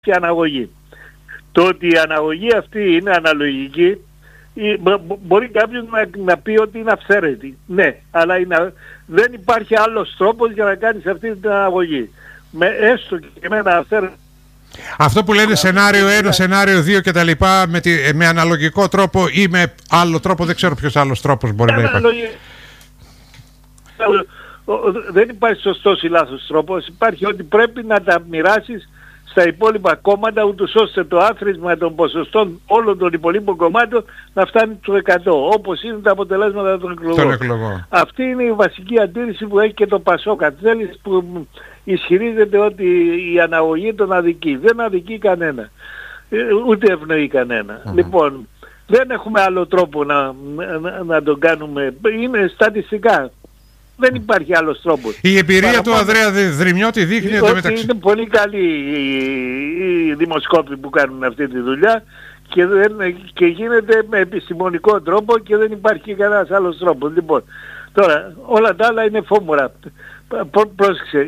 και αναγωγή. Το ότι η αναγωγή αυτή είναι αναλογική, μπορεί κάποιος να πει ότι είναι αυθαίρετη. Ναι, αλλά δεν υπάρχει άλλος τρόπος για να κάνεις αυτή την αναγωγή. Έστω και με ένα αυθαίρετο. Αυτό που λένε σενάριο 1, σενάριο 2 και τα λοιπά, με αναλογικό τρόπο ή με άλλο τρόπο, δεν ξέρω ποιος άλλος τρόπος μπορεί να υπάρχει. Δεν υπάρχει σωστός ή λάθος τρόπος. Υπάρχει ότι πρέπει να τα μοιράσεις στα υπόλοιπα κόμματα, ούτως ώστε το άθροισμα των ποσοστών όλων των υπολείπων κομμάτων να φτάνει στο 100, όπως είναι τα αποτελέσματα των εκλογών. Αυτή είναι η βασική αντίρρηση που έχει και το Πασόκ Κατσέλης, που ισχυρίζεται ότι η αναγωγή τον αδικεί. Δεν αδικεί κανένα, ούτε ευνοεί κανένα. Λοιπόν, δεν έχουμε άλλο τρόπο να τον κάνουμε. Είναι στατιστικά. Δεν υπάρχει άλλος τρόπος. Η εμπειρία του Ανδρέα Δρυμιώτη δείχνει ότι είναι πολύ καλοί οι δημοσκόποι που κάνουν αυτή τη δουλειά και γίνεται με επιστημονικό τρόπο και δεν υπάρχει κανένας άλλος τρόπος. Λοιπόν, τώρα όλα τα άλλα είναι φόμορα. Πρόσεξε,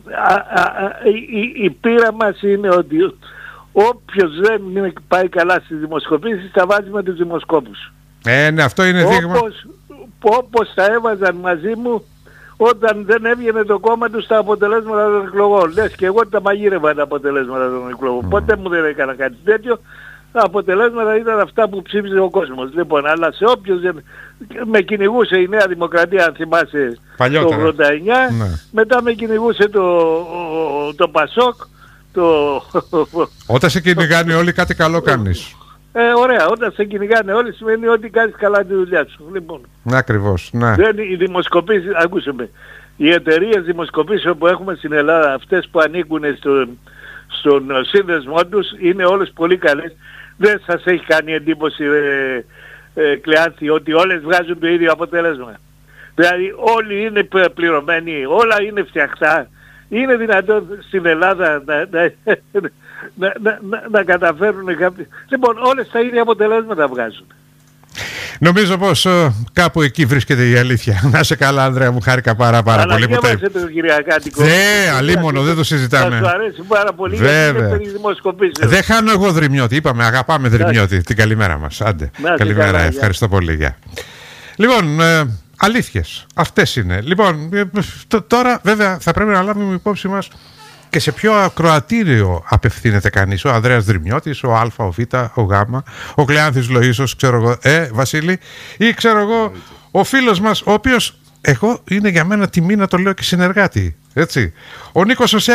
η πείρα μας είναι ότι όποιος δεν πάει καλά στις δημοσκοπήσεις τα βάζει με τους δημοσκόπους. Ναι, αυτό είναι δείγμα. Όπως τα έβαζαν μαζί μου όταν δεν έβγαινε το κόμμα του στα αποτελέσματα των εκλογών. Λες και εγώ τα μαγείρευα τα αποτελέσματα των εκλογών. Ποτέ μου δεν έκανα κάτι τέτοιο. Τα αποτελέσματα ήταν αυτά που ψήφιζε ο κόσμος. Λοιπόν, αλλά σε όποιος με κυνηγούσε η Νέα Δημοκρατία, αν θυμάσαι, παλιότερα, το 89, μετά με κυνηγούσε το Πασόκ. Όταν σε κυνηγάνε όλοι κάτι καλό κάνεις. Ωραία, όταν σε κυνηγάνε όλοι σημαίνει ότι κάνεις καλά τη δουλειά σου. Λοιπόν, ακριβώς, ναι. Οι δημοσκοπήσεις, ακούσαμε, οι εταιρείες δημοσκοπήσεων που έχουμε στην Ελλάδα, αυτές που ανήκουν στον σύνδεσμό τους, είναι όλες πολύ καλές. Δεν σας έχει κάνει εντύπωση, Κλεάνθη, ότι όλες βγάζουν το ίδιο αποτέλεσμα? Δηλαδή όλοι είναι πληρωμένοι, όλα είναι φτιαχτά. Είναι δυνατόν στην Ελλάδα να καταφέρουν κάποιοι? Λοιπόν, όλες τα ίδια αποτελέσματα βγάζουν. Νομίζω πως κάπου εκεί βρίσκεται η αλήθεια. Να είσαι καλά, Ανδρέα μου, χάρηκα πάρα πολύ που τα είπες. Το Κυριακάτικο. Αλίμονο, δεν το συζητάμε. Θα σου αρέσει πάρα πολύ, γιατί είναι περί δημοσκοπήσεων. Δεν χάνω εγώ Δρυμιώτη, είπαμε, αγαπάμε Δρυμιώτη. Την καλημέρα μας, άντε. Καλημέρα, ευχαριστώ πολύ. Λοιπόν, αλήθειες, αυτές είναι. Λοιπόν, τώρα βέβαια θα πρέπει να λάβουμε υπόψη μας και σε ποιο ακροατήριο απευθύνεται κανείς. Ο Ανδρέας Δρυμιώτης, ο Α, ο Β, ο Γ, ο Κλεάνθης Λοΐσος, ξέρω εγώ, Βασίλη, ή ξέρω εγώ, ο φίλος μας, ο οποίος, είναι για μένα τιμή να το λέω και συνεργάτη, έτσι. Ο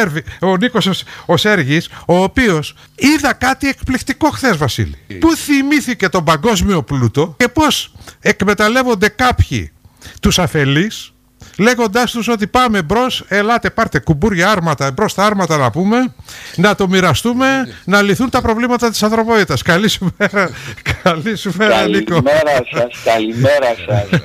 Νίκος ο Σέργης, ο οποίος είδα κάτι εκπληκτικό χθες, Βασίλη, που θυμήθηκε τον παγκόσμιο πλούτο και πώς εκμεταλλεύονται κάποιοι τους αφελείς, λέγοντάς τους ότι πάμε μπρος, ελάτε πάρτε κουμπούρια, άρματα, μπρος τα άρματα να πούμε, να το μοιραστούμε, να λυθούν τα προβλήματα της ανθρωπότητας. Καλή σου μέρα, Νίκο. Καλημέρα σας.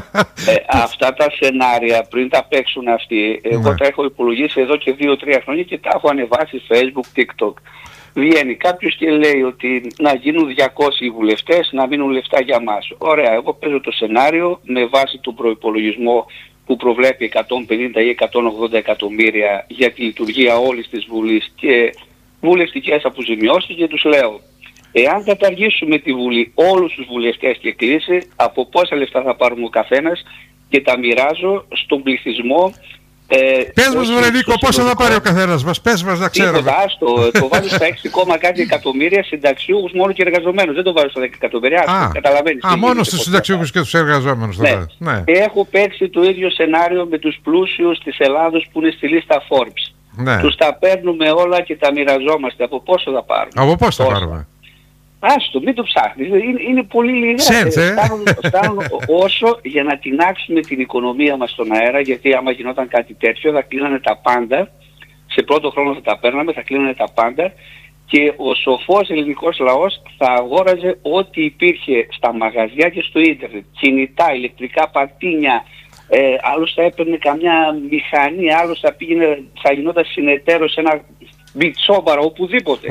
Αυτά τα σενάρια πριν τα παίξουν αυτοί, εγώ τα έχω υπολογίσει εδώ και 2-3 χρόνια και τα έχω ανεβάσει Facebook, TikTok. Βγαίνει κάποιος και λέει ότι να γίνουν 200 βουλευτές, να μείνουν λεφτά για μας. Ωραία, εγώ παίζω το σενάριο με βάση τον προϋπολογισμό που προβλέπει 150 ή 180 εκατομμύρια για τη λειτουργία όλης της Βουλής και βουλευτικές αποζημιώσεις, και τους λέω, εάν καταργήσουμε τη Βουλή όλους τους βουλευτές και κλείσει, από πόσα λεφτά θα πάρουμε ο καθένας και τα μοιράζω στον πληθυσμό. Πες μας, Νίκο, πόσα θα πάρει ο καθένας μας, πες μας να ξέρουμε. Το βάζω στα 6, κάτι εκατομμύρια συνταξιούχους μόνο και εργαζομένους, δεν το βάζω στα 10 εκατομμύρια, καταλαβαίνεις. Μόνο στους συνταξιούχους και τους εργαζόμενους. Ναι. Έχω παίξει το ίδιο σενάριο με τους πλούσιους της Ελλάδος που είναι στη λίστα Forbes. Ναι. Τους τα παίρνουμε όλα και τα μοιραζόμαστε. Από πόσο θα πάρουμε? Από πόσο θα πάρουμε? Άστο, μην το ψάχνεις. Είναι πολύ λίγα. Φτάνουν όσο για να τεινάξουμε την οικονομία μας στον αέρα, γιατί άμα γινόταν κάτι τέτοιο θα κλείνανε τα πάντα. Σε πρώτο χρόνο θα τα παίρναμε, θα κλείνανε τα πάντα και ο σοφός ελληνικός λαός θα αγόραζε ό,τι υπήρχε στα μαγαζιά και στο ίντερνετ. Κινητά, ηλεκτρικά πατίνια, άλλος θα έπαιρνε καμιά μηχανή, άλλος θα γινόταν συνεταίρος σε ένα μπιτσόμπαρο, οπουδήποτε.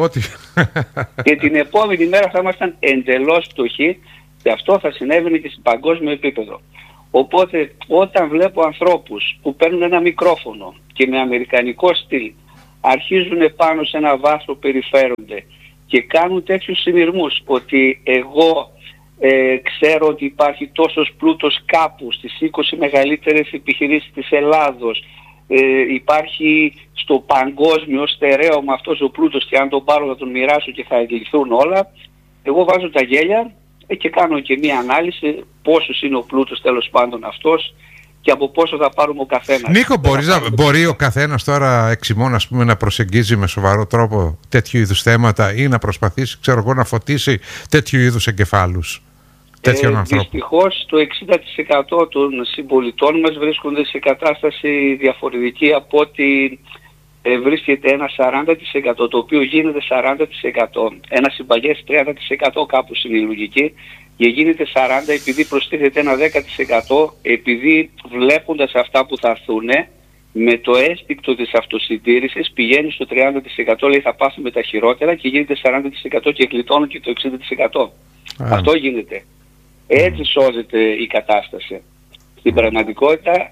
Και την επόμενη μέρα θα ήμασταν εντελώς φτωχοί και αυτό θα συνέβαινε και σε παγκόσμιο επίπεδο. Οπότε όταν βλέπω ανθρώπους που παίρνουν ένα μικρόφωνο και με αμερικανικό στυλ αρχίζουν πάνω σε ένα βάθρο, περιφέρονται και κάνουν τέτοιους συνειρμούς ότι εγώ ξέρω ότι υπάρχει τόσος πλούτος κάπου στις 20 μεγαλύτερες επιχειρήσεις της Ελλάδος, υπάρχει στο παγκόσμιο στερέωμα αυτός ο πλούτος και αν τον πάρω θα τον μοιράσω και θα εγκληθούν όλα. Εγώ βάζω τα γέλια και κάνω και μία ανάλυση πόσος είναι ο πλούτος τέλος πάντων αυτός και από πόσο θα πάρουμε ο καθένας. Νίκο, μπορεί ο καθένας τώρα εξημών, ας πούμε, να προσεγγίζει με σοβαρό τρόπο τέτοιου είδους θέματα ή να προσπαθήσει, ξέρω εγώ, να φωτίσει τέτοιου είδους εγκεφάλους τέτοιων ανθρώπων? Δυστυχώς το 60% των συμπολιτών μας βρίσκονται σε κατάσταση διαφορετική από ότι βρίσκεται ένα 40%, το οποίο γίνεται 40%. Ένα συμπαγές 30% κάπου είναι η λογική και γίνεται 40% επειδή προστίθεται ένα 10%, επειδή βλέποντας αυτά που θα έρθουν με το αίσθηκτο της αυτοσυντήρησης πηγαίνει στο 30%, λέει θα πάθουμε τα χειρότερα και γίνεται 40% και γλιτώνουν και το 60%. Αυτό γίνεται. Έτσι σώζεται η κατάσταση. Στην πραγματικότητα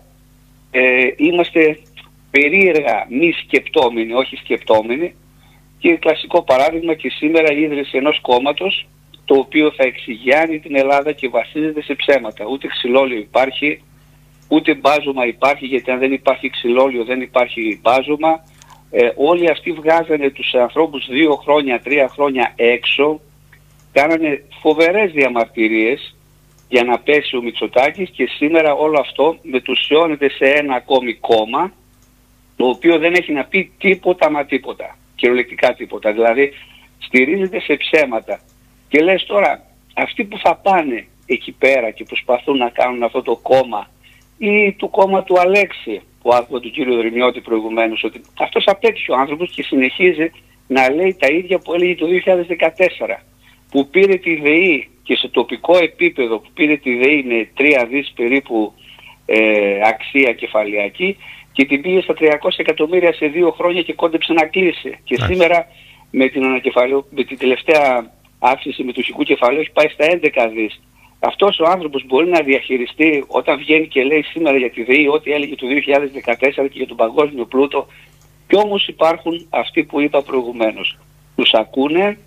είμαστε περίεργα μη σκεπτόμενοι, όχι σκεπτόμενοι, και κλασικό παράδειγμα και σήμερα η ίδρυση ενός κόμματος το οποίο θα εξηγιάνει την Ελλάδα και βασίζεται σε ψέματα. Ούτε ξυλόλιο υπάρχει, ούτε μπάζωμα υπάρχει, γιατί αν δεν υπάρχει ξυλόλιο δεν υπάρχει μπάζωμα. Όλοι αυτοί βγάζανε τους ανθρώπους 2 χρόνια, 3 χρόνια έξω, κάνανε φοβερές διαμαρτυρίες για να πέσει ο Μητσοτάκης και σήμερα όλο αυτό μετουσιώνεται σε ένα ακόμη κόμμα το οποίο δεν έχει να πει τίποτα μα τίποτα, κυριολεκτικά τίποτα, δηλαδή στηρίζεται σε ψέματα. Και λες τώρα, αυτοί που θα πάνε εκεί πέρα και προσπαθούν να κάνουν αυτό το κόμμα ή του κόμμα του Αλέξη, που άκουγα του κύριου Δρυμιώτη προηγουμένως, ότι αυτός απέτυχε ο άνθρωπος και συνεχίζει να λέει τα ίδια που έλεγε το 2014, που πήρε τη ΔΕΗ και σε τοπικό επίπεδο που πήρε τη ΔΕΗ με 3 δις περίπου αξία κεφαλαιακή και την πήγε στα 300 εκατομμύρια σε 2 χρόνια και κόντεψε να κλείσει. Και σήμερα με την τελευταία αύξηση μετοχικού κεφαλαίου έχει πάει στα 11 δις. Αυτός ο άνθρωπος μπορεί να διαχειριστεί όταν βγαίνει και λέει σήμερα για τη ΔΕΗ ό,τι έλεγε το 2014 και για τον παγκόσμιο πλούτο, και όμως υπάρχουν αυτοί που είπα προηγουμένως. Τους ακούνε,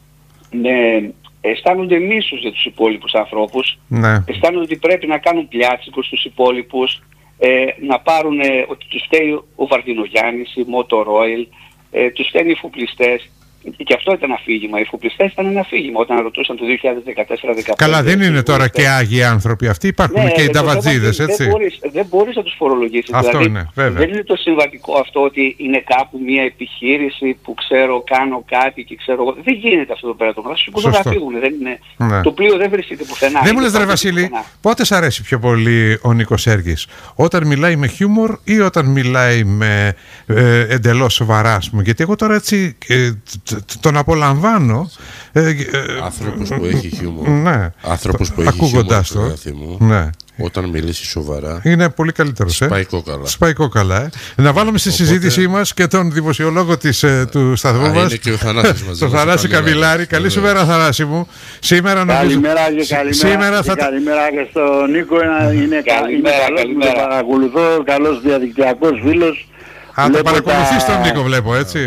αισθάνονται μίσους για τους υπόλοιπους ανθρώπους, αισθάνονται ότι πρέπει να κάνουν πλιάτσικο στους υπόλοιπους, να πάρουν ότι τους φταίει ο Βαρδινογιάννης, η Motor Oil, τους φταίνουν οι φουπλιστές. Και αυτό ήταν αφήγημα. Οι φουπλιστές ήταν ένα αφήγημα όταν ρωτούσαν το 2014-2015. Καλά, δεν είναι τώρα και άγιοι άνθρωποι αυτοί, υπάρχουν και οι νταβατζίδες, έτσι. Δεν μπορείς να τους φορολογήσεις. Αυτό δηλαδή, είναι, βέβαια. Δεν είναι το συμβατικό αυτό ότι είναι κάπου μια επιχείρηση που ξέρω, κάνω κάτι και ξέρω εγώ. Δεν γίνεται αυτό το πέρα. Θα σου πω να φύγουν. Το πλοίο δεν βρίσκεται πουθενά. Δεν μου λες, ρε Βασίλη, πότε σ' αρέσει πιο πολύ ο Νίκος Σέργης? Όταν μιλάει με χιούμορ ή όταν μιλάει με εντελώς σοβαρά, ας πούμε? Γιατί εγώ τώρα έτσι τον απολαμβάνω. Άνθρωπος που έχει χιούμορ. Ναι. Άνθρωπος που έχει χιούμορ, ναι. Όταν μιλήσει σοβαρά είναι πολύ καλύτερος. Σπάει κόκαλα. Σπάει κόκαλα. Να βάλουμε στη συζήτησή μας και τον δημοσιολόγο του σταθμού μας. Είναι και ο Θανάσης μαζί. Τον Θανάση Καβιλάρη. Καλή σου μέρα, Θανάση μου. Καλημέρα και καλημέρα και στον Νίκο. Είναι καλός που τον παρακολουθώ. Καλός διαδικτυακός φίλος. Το παρακολουθείς τον Νίκο, βλέπω, έτσι.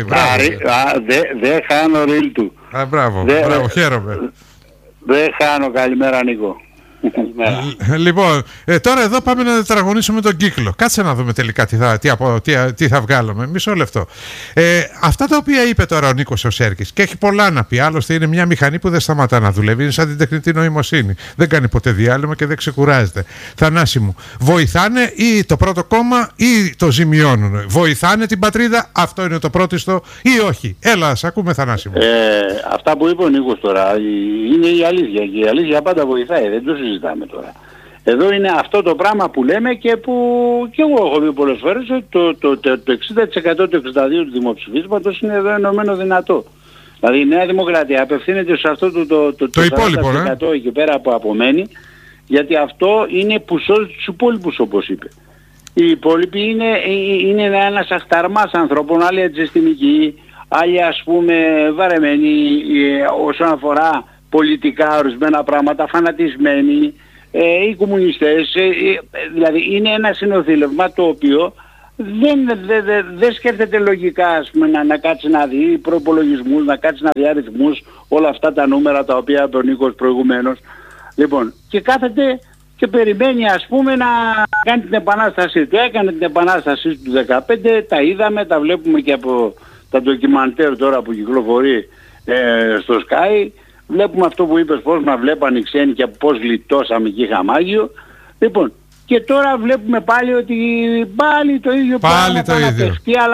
Δεν χάνω ρίλ του. Μπράβο, χαίρομαι. Δεν χάνω. Καλημέρα, Νίκο. Λοιπόν, τώρα εδώ πάμε να τετραγωνίσουμε τον κύκλο. Κάτσε να δούμε τελικά τι θα βγάλουμε. Μισό λεπτό. Αυτά τα οποία είπε τώρα ο Νίκος ο Σέργης, και έχει πολλά να πει. Άλλωστε είναι μια μηχανή που δεν σταματά να δουλεύει. Είναι σαν την τεχνητή νοημοσύνη. Δεν κάνει ποτέ διάλειμμα και δεν ξεκουράζεται. Θανάση μου, βοηθάνε ή το πρώτο κόμμα ή το ζημιώνουν? Βοηθάνε την πατρίδα, αυτό είναι το πρώτιστο, ή όχι? Έλα, σε ακούμε, Θανάση μου. Αυτά που είπε ο Νίκος τώρα είναι η αλήθεια. Και η αλήθεια πάντα βοηθάει. Δεν το συζητάμε τώρα. Εδώ είναι αυτό το πράγμα που λέμε και που και εγώ έχω πει πολλές φορές, ότι το 60% του 62% του δημοψηφίσματος είναι εδώ ενωμένο δυνατό. Δηλαδή η Νέα Δημοκρατία απευθύνεται σε αυτό το υπόλοιπο, 40% εκεί πέρα που απομένει, γιατί αυτό είναι που σώζει τους υπόλοιπους, όπως είπε. Οι υπόλοιποι είναι ένας αχταρμάς ανθρώπων, άλλοι αντισυστημικοί, άλλοι ας πούμε βαρεμένοι όσον αφορά πολιτικά ορισμένα πράγματα, φανατισμένοι, οι κομμουνιστές, δηλαδή είναι ένα συνοθήλευμα το οποίο δεν σκέφτεται λογικά, ας πούμε, να κάτσει να δει προπολογισμούς, να κάτσει να δει αριθμούς, όλα αυτά τα νούμερα τα οποία είπε ο Νίκος προηγουμένως. Λοιπόν, και κάθεται και περιμένει, ας πούμε, να κάνει την επανάστασή του. Έκανε την επανάστασή του 2015, τα είδαμε, τα βλέπουμε και από τα ντοκιμαντέρ τώρα που κυκλοφορεί στο Sky. Βλέπουμε αυτό που είπες, πώς μας βλέπαν οι ξένοι και πώς γλιτώσαμε και είχαμε Άγιο. Λοιπόν, και τώρα βλέπουμε πάλι ότι πάλι το ίδιο πάλι το ίδιο.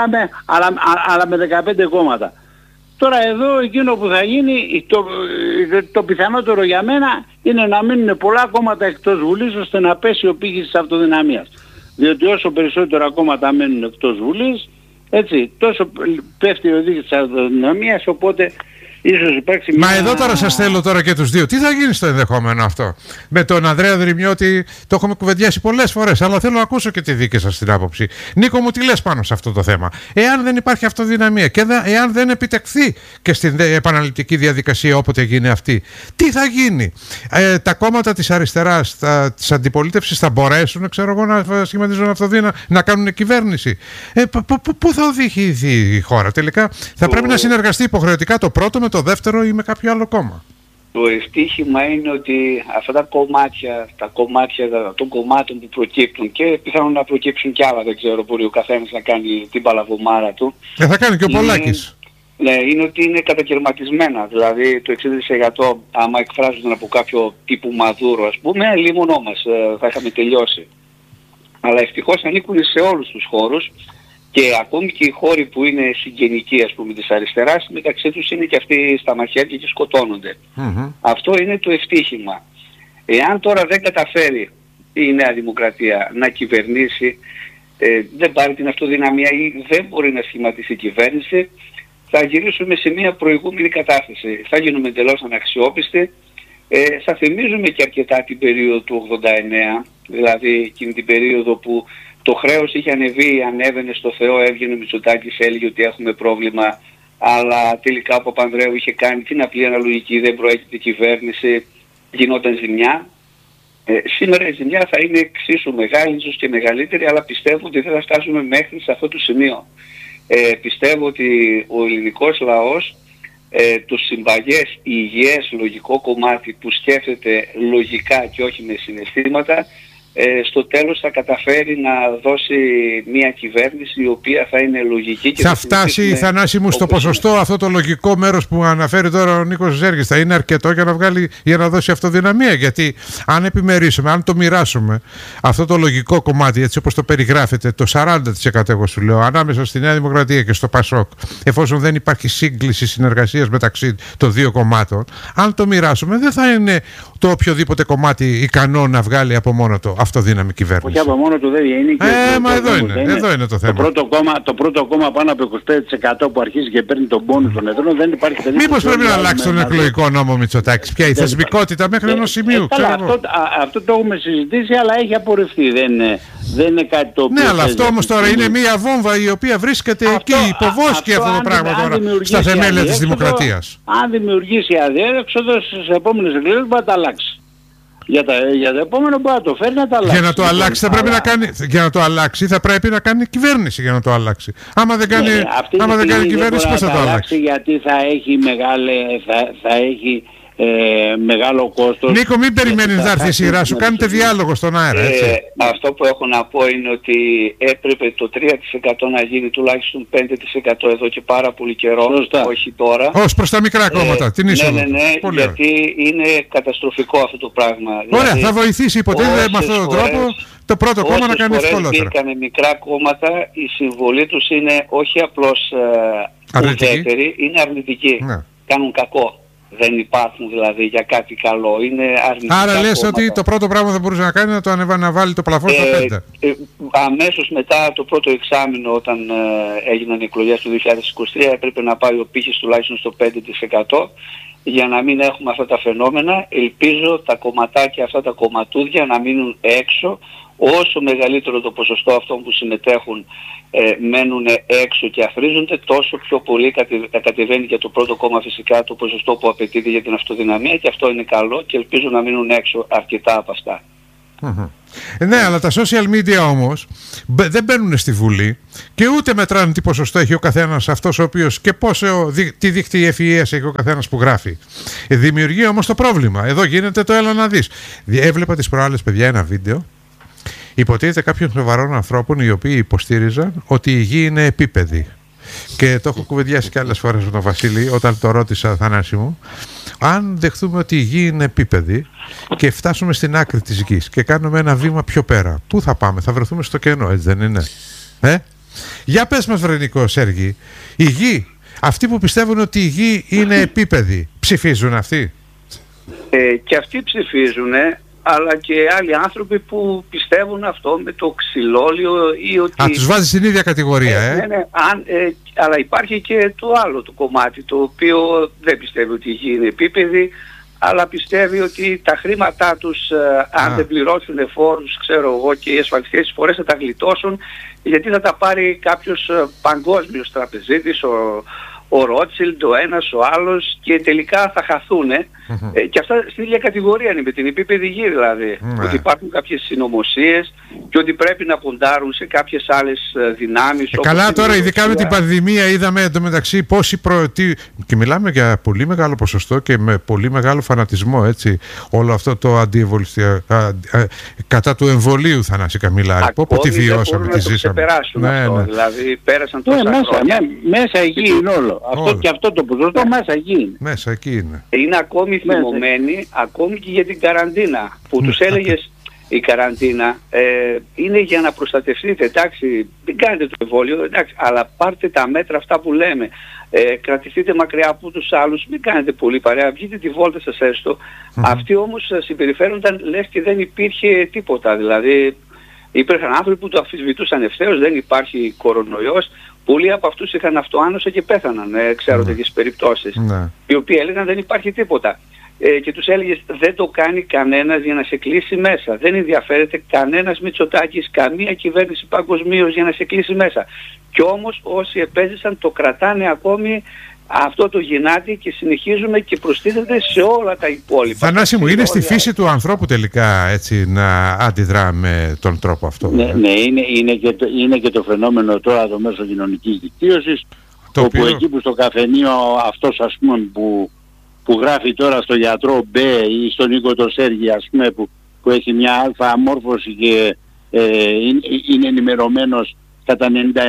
Αλλά με 15 κόμματα. Τώρα εδώ εκείνο που θα γίνει, το πιθανότερο για μένα είναι να μείνουν πολλά κόμματα εκτός Βουλής, ώστε να πέσει ο πύχης της αυτοδυναμίας. Διότι όσο περισσότερα κόμματα μένουν εκτός Βουλής, έτσι, τόσο πέφτει ο δίκτυος της αυτοδυναμίας, οπότε ίσως υπάρξει Μα εδώ τώρα σας θέλω τώρα και τους δύο. Τι θα γίνει στο ενδεχόμενο αυτό? Με τον Ανδρέα Δρυμιώτη το έχουμε κουβεντιάσει πολλές φορές, αλλά θέλω να ακούσω και τη δική σας την άποψη. Νίκο μου, τι λες πάνω σε αυτό το θέμα? Εάν δεν υπάρχει αυτοδυναμία και εάν δεν επιτευχθεί και στην επαναληπτική διαδικασία όποτε γίνει αυτή, τι θα γίνει? Τα κόμματα της αριστεράς, της αντιπολίτευσης θα μπορέσουν, ξέρω εγώ, να σχηματίζουν αυτοδύναμη, να κάνουν κυβέρνηση? Πού θα οδηγηθεί η χώρα τελικά? Θα πρέπει να συνεργαστεί υποχρεωτικά το πρώτο με το δεύτερο ή με κάποιο άλλο κόμμα? Το ευτύχημα είναι ότι αυτά τα κομμάτια των κομμάτων που προκύπτουν, και πιθανόν να προκύψουν κι άλλα, δεν ξέρω, μπορεί ο καθένας να κάνει την παλαβομάρα του. Θα κάνει και ο Πολάκης. Ναι, είναι ότι είναι κατακαιρματισμένα. Δηλαδή το 60% άμα εκφράζονταν από κάποιο τύπου Μαδούρο, ας πούμε, λίμωνό μας, θα είχαμε τελειώσει. Αλλά ευτυχώς ανήκουν σε όλους τους χώρους. Και ακόμη και οι χώροι που είναι συγγενικοί, ας πούμε, της αριστεράς, μεταξύ τους είναι και αυτοί στα μαχαίρια και σκοτώνονται. Αυτό είναι το ευτύχημα. Εάν τώρα δεν καταφέρει η Νέα Δημοκρατία να κυβερνήσει, δεν πάρει την αυτοδυναμία ή δεν μπορεί να σχηματίσει κυβέρνηση, θα γυρίσουμε σε μια προηγούμενη κατάσταση. Θα γίνουμε εντελώς αναξιόπιστοι. Θα θυμίζουμε και αρκετά την περίοδο του 89, δηλαδή εκείνη την περίοδο που το χρέος είχε ανεβεί, ανέβαινε στο Θεό, έβγαινε ο Μητσοτάκης, έλεγε ότι έχουμε πρόβλημα, αλλά τελικά ο Παπανδρέου είχε κάνει την απλή αναλογική, δεν προέρχεται κυβέρνηση, γινόταν ζημιά. Σήμερα η ζημιά θα είναι εξίσου μεγάλη, ίσως και μεγαλύτερη, αλλά πιστεύω ότι δεν θα φτάσουμε μέχρι σε αυτό το σημείο. Πιστεύω ότι ο ελληνικός λαός, το συμπαγές, υγιές λογικό κομμάτι που σκέφτεται λογικά και όχι με συναισθήματα, στο τέλος θα καταφέρει να δώσει μια κυβέρνηση η οποία θα είναι λογική και θα φτάσει, Θανάση μου, στο ποσοστό αυτό το λογικό μέρος που αναφέρει τώρα ο Νίκος Ζέργης, θα είναι αρκετό για να δώσει αυτοδυναμία? Γιατί αν επιμερίσουμε, αν το μοιράσουμε αυτό το λογικό κομμάτι, έτσι όπως το περιγράφεται, το 40% εγώ σου λέω, ανάμεσα στη Νέα Δημοκρατία και στο ΠΑΣΟΚ, εφόσον δεν υπάρχει σύγκληση συνεργασίας μεταξύ των δύο κομμάτων, αν το μοιράσουμε, δεν θα είναι το οποιοδήποτε κομμάτι ικανό να βγάλει από μόνο το αυτοδύναμη κυβέρνηση. Όχι από μόνο του δεν είναι. Μα εδώ είναι το θέμα. Το πρώτο κόμμα πάνω από 25% που αρχίζει και παίρνει τον πόνου των εδρών, δεν υπάρχει περίπτωση. Μήπως πρέπει να αλλάξει τον εκλογικό νόμο Μητσοτάκης? Πια η θεσμικότητα μέχρι ενός σημείου. Αυτό το έχουμε συζητήσει, αλλά έχει απορριφθεί. Δεν είναι κάτι το οποίο. Ναι, αλλά αυτό όμως τώρα είναι μια βόμβα η οποία βρίσκεται εκεί, υποβόσκει αυτό το πράγμα τώρα στα θεμέλια της δημοκρατίας. Αν δημιουργήσει αδιέξοδο στις επόμενες εκλογές, μπορεί να τα αλλάξει. Για το επόμενο μπορεί να το φέρει να τα αλλάξει. Για να το αλλάξει θα πρέπει να κάνει, για να το αλλάξει θα πρέπει να κάνει κυβέρνηση για να το αλλάξει. Άμα δεν κάνει, κυβέρνηση πώς θα το αλλάξει? Γιατί θα έχει μεγάλο κόστος. Νίκο, μην περιμένεις να έρθει η σειρά σου, κάνετε διάλογο στον αέρα, έτσι. Αυτό που έχω να πω είναι ότι έπρεπε το 3% να γίνει τουλάχιστον 5% εδώ και πάρα πολύ καιρό, όχι τώρα. Ως προς τα μικρά κόμματα, την είσοδο. Ναι, γιατί είναι καταστροφικό αυτό το πράγμα. Ωραία, δηλαδή, θα βοηθήσει υποτίθεται με αυτόν τον τρόπο το πρώτο κόμμα να κάνει ευκολότερα. Όσες μικρά κόμματα, η συμβολή τους είναι όχι απλώς ουδέτερη, είναι αρνητική. Ναι. Κάνουν κακό. Δεν υπάρχουν δηλαδή για κάτι καλό. Είναι αρνητικά. Άρα λες κόμματα. Ότι το πρώτο πράγμα που θα μπορούσε να κάνει είναι να βάλει το πλαφόν στο 5. Αμέσως μετά το πρώτο εξάμηνο, όταν έγιναν οι εκλογές του 2023, έπρεπε να πάει ο πύχης τουλάχιστον στο 5%. Για να μην έχουμε αυτά τα φαινόμενα, ελπίζω τα κομματάκια, αυτά τα κομματούδια να μείνουν έξω. Όσο μεγαλύτερο το ποσοστό αυτών που συμμετέχουν μένουν έξω και αφρίζονται, τόσο πιο πολύ κατεβαίνει για το πρώτο κόμμα φυσικά το ποσοστό που απαιτείται για την αυτοδυναμία, και αυτό είναι καλό και ελπίζω να μείνουν έξω αρκετά από αυτά. Ναι, αλλά τα social media όμως δεν μπαίνουν στη Βουλή και ούτε μετράνε τι ποσοστό έχει ο καθένας αυτός ο οποίος και τι δίκτυο ευφυΐας έχει ο καθένας που γράφει. Δημιουργεί όμως το πρόβλημα. Εδώ γίνεται το έλα να δεις. Έβλεπα τις προάλλες, παιδιά, ένα βίντεο. Υποτίθεται κάποιων σοβαρών ανθρώπων οι οποίοι υποστήριζαν ότι η γη είναι επίπεδη. Και το έχω κουβεντιάσει και άλλες φορές με τον Βασίλη όταν το ρώτησα, Θανάση μου. Αν δεχτούμε ότι η γη είναι επίπεδη και φτάσουμε στην άκρη της γης και κάνουμε ένα βήμα πιο πέρα, πού θα πάμε? Θα βρεθούμε στο κενό, έτσι δεν είναι? Για πες μας, Βρενικό Σέργη, η γη, αυτοί που πιστεύουν ότι η γη είναι επίπεδη, ψηφίζουν αυτοί? Και αυτοί ψηφίζουν, αλλά και άλλοι άνθρωποι που πιστεύουν αυτό με το ξυλόλιο ή ότι... τους βάζει στην ίδια κατηγορία, Ναι, αλλά υπάρχει και το άλλο το κομμάτι, το οποίο δεν πιστεύει ότι η γη είναι επίπεδη, αλλά πιστεύει ότι τα χρήματά τους, αν δεν πληρώσουν φόρους, ξέρω εγώ, και οι ασφαλιστικές εισφορές θα τα γλιτώσουν, γιατί θα τα πάρει κάποιος παγκόσμιος τραπεζίτης, ο Ρότσιλντ, ο ένας, ο άλλος, και τελικά θα χαθούνε. Και αυτά στην ίδια κατηγορία είναι με την επίπεδη γη, δηλαδή. Ότι υπάρχουν κάποιες συνωμοσίες και ότι πρέπει να ποντάρουν σε κάποιες άλλες δυνάμεις. Καλά, τώρα ειδικά με την πανδημία είδαμε εντωμεταξύ πόσοι και μιλάμε για πολύ μεγάλο ποσοστό και με πολύ μεγάλο φανατισμό, έτσι. Όλο αυτό το κατά του εμβολίου, Θανάση Καμιλάρη. Πόπο τη βιώσαμε, τη ζήσαμε. Ναι. Δηλαδή πέρασαν τόσα χρόνια. Μέσα εκεί είναι όλο. Αυτό και αυτό το ποσοστό μέσα εκεί είναι. Μέσα εκεί είναι. Είναι ακόμη θυμωμένοι, ακόμη και για την καραντίνα, που τους έλεγες η καραντίνα είναι για να προστατευτείτε, εντάξει, μην κάνετε το εμβόλιο, εντάξει, αλλά πάρτε τα μέτρα αυτά που λέμε, κρατηθείτε μακριά από τους άλλους, μην κάνετε πολύ παρέα, βγείτε τη βόλτα σας έστω. Αυτοί όμως συμπεριφέρονταν λες και δεν υπήρχε τίποτα, δηλαδή υπήρχαν άνθρωποι που το αμφισβητούσαν ευθέως, δεν υπάρχει κορονοϊός. Πολλοί από αυτούς είχαν αυτοάνωσα και πέθαναν, ξέρω τέτοιες περιπτώσεις, οι οποίοι έλεγαν δεν υπάρχει τίποτα. Και τους έλεγες δεν το κάνει κανένας για να σε κλείσει μέσα. Δεν ενδιαφέρεται κανένας Μητσοτάκης, καμία κυβέρνηση παγκοσμίως για να σε κλείσει μέσα. Κι όμως όσοι επέζησαν το κρατάνε ακόμη αυτό το γυνάτι και συνεχίζουμε και προστίθεται σε όλα τα υπόλοιπα. Θανάση μου, είναι στη φύση του ανθρώπου τελικά έτσι να αντιδρά με τον τρόπο αυτό? Ναι, είναι και το φαινόμενο τώρα το μέσο κοινωνικής δικτύωσης, όπου εκεί που στο καφενείο αυτός, ας πούμε, που γράφει τώρα στο γιατρό Μπ ή στον Νίκο το Σέργη, ας πούμε, που έχει μια αλφα αμόρφωση και είναι ενημερωμένος κατά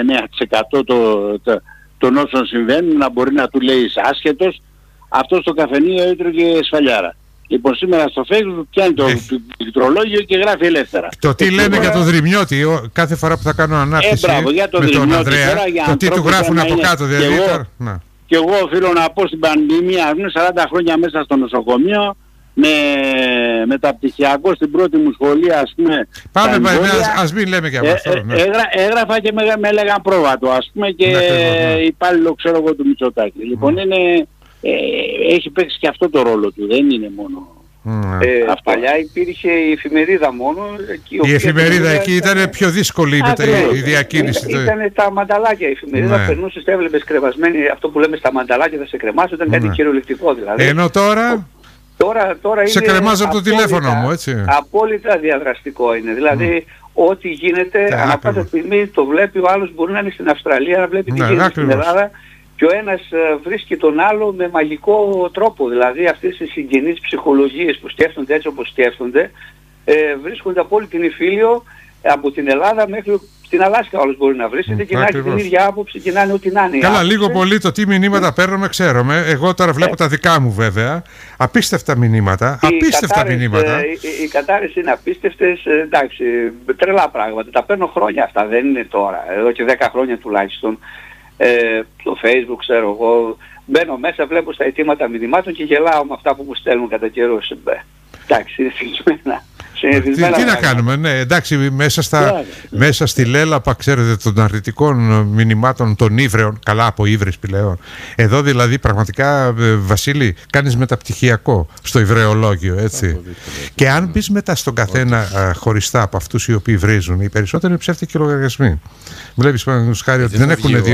99% των όσων συμβαίνουν, να μπορεί να του λέει άσχετος, αυτό στο καφενείο έτρωγε σφαλιάρα. Λοιπόν, σήμερα στο Facebook πιάνει το πληκτρολόγιο και γράφει ελεύθερα. Το τι λένε για τον Δρυμιώτη, κάθε φορά που θα κάνω ανάρτηση με τον Ανδρέα, το τι του γράφουν από κάτω, δηλαδή. Και εγώ οφείλω να πω στην πανδημία, ήμουν 40 χρόνια μέσα στο νοσοκομείο, με μεταπτυχιακό στην πρώτη μου σχολεία, ας πούμε. Πάμε, ας μην λέμε και από αυτό. Έγραφα και με έλεγαν πρόβατο, ας πούμε, και υπάλληλο, ξέρω εγώ, του Μητσοτάκη. Λοιπόν, έχει παίξει και αυτό το ρόλο του, δεν είναι μόνο... Παλιά υπήρχε η εφημερίδα μόνο. Η εφημερίδα εκεί ήταν πιο δύσκολη η διακίνηση. Ήταν τα μανταλάκια η εφημερίδα, περνούσες, έβλεπες κρεμασμένη, αυτό που λέμε στα μανταλάκια θα σε κρεμάσουν, ήταν κάτι κυριολεκτικό δηλαδή. Ενώ τώρα σε κρεμάζω από το τηλέφωνο μου, έτσι. Απόλυτα διαδραστικό είναι, δηλαδή ό,τι γίνεται ανά πάσα στιγμή το βλέπει ο άλλος, μπορεί να είναι στην Αυστραλία, να βλέπει τι γίνεται στην Ελλάδα. Και ο ένας βρίσκει τον άλλο με μαγικό τρόπο. Δηλαδή αυτές οι συγγενείς ψυχολογίες που σκέφτονται έτσι όπως σκέφτονται βρίσκονται από όλη την Ιφίλιο, από την Ελλάδα μέχρι την Αλάσκα όλος μπορεί να βρίσκεται και να έχει την ίδια άποψη και να είναι ό,τι να είναι. Καλά, λίγο πολύ το τι μηνύματα παίρνουμε ξέρουμε. Εγώ τώρα βλέπω τα δικά μου βέβαια. Απίστευτα μηνύματα. Οι κατάρρες είναι απίστευτες. Εντάξει, τρελά πράγματα. Τα παίρνω χρόνια αυτά, δεν είναι τώρα. Εδώ και 10 χρόνια τουλάχιστον. Το Facebook, ξέρω εγώ, μπαίνω μέσα, βλέπω στα αιτήματα μηνυμάτων και γελάω με αυτά που μου στέλνουν κατά καιρούς. Εντάξει, είναι συνηθισμένα. Τι να κάνουμε, ναι, εντάξει, μέσα στη λέλαπα, ξέρετε, των αρνητικών μηνυμάτων των ύβρεων, καλά από ύβρες πλέον. Εδώ δηλαδή πραγματικά, Βασίλη, κάνεις μεταπτυχιακό στο υβρεολόγιο, έτσι. Και αν μπεις μετά στον καθένα χωριστά από αυτούς οι οποίοι βρίζουν, οι περισσότεροι ψεύτικοι λογαριασμοί. Βλέπεις, παραδείγματος χάρη, ότι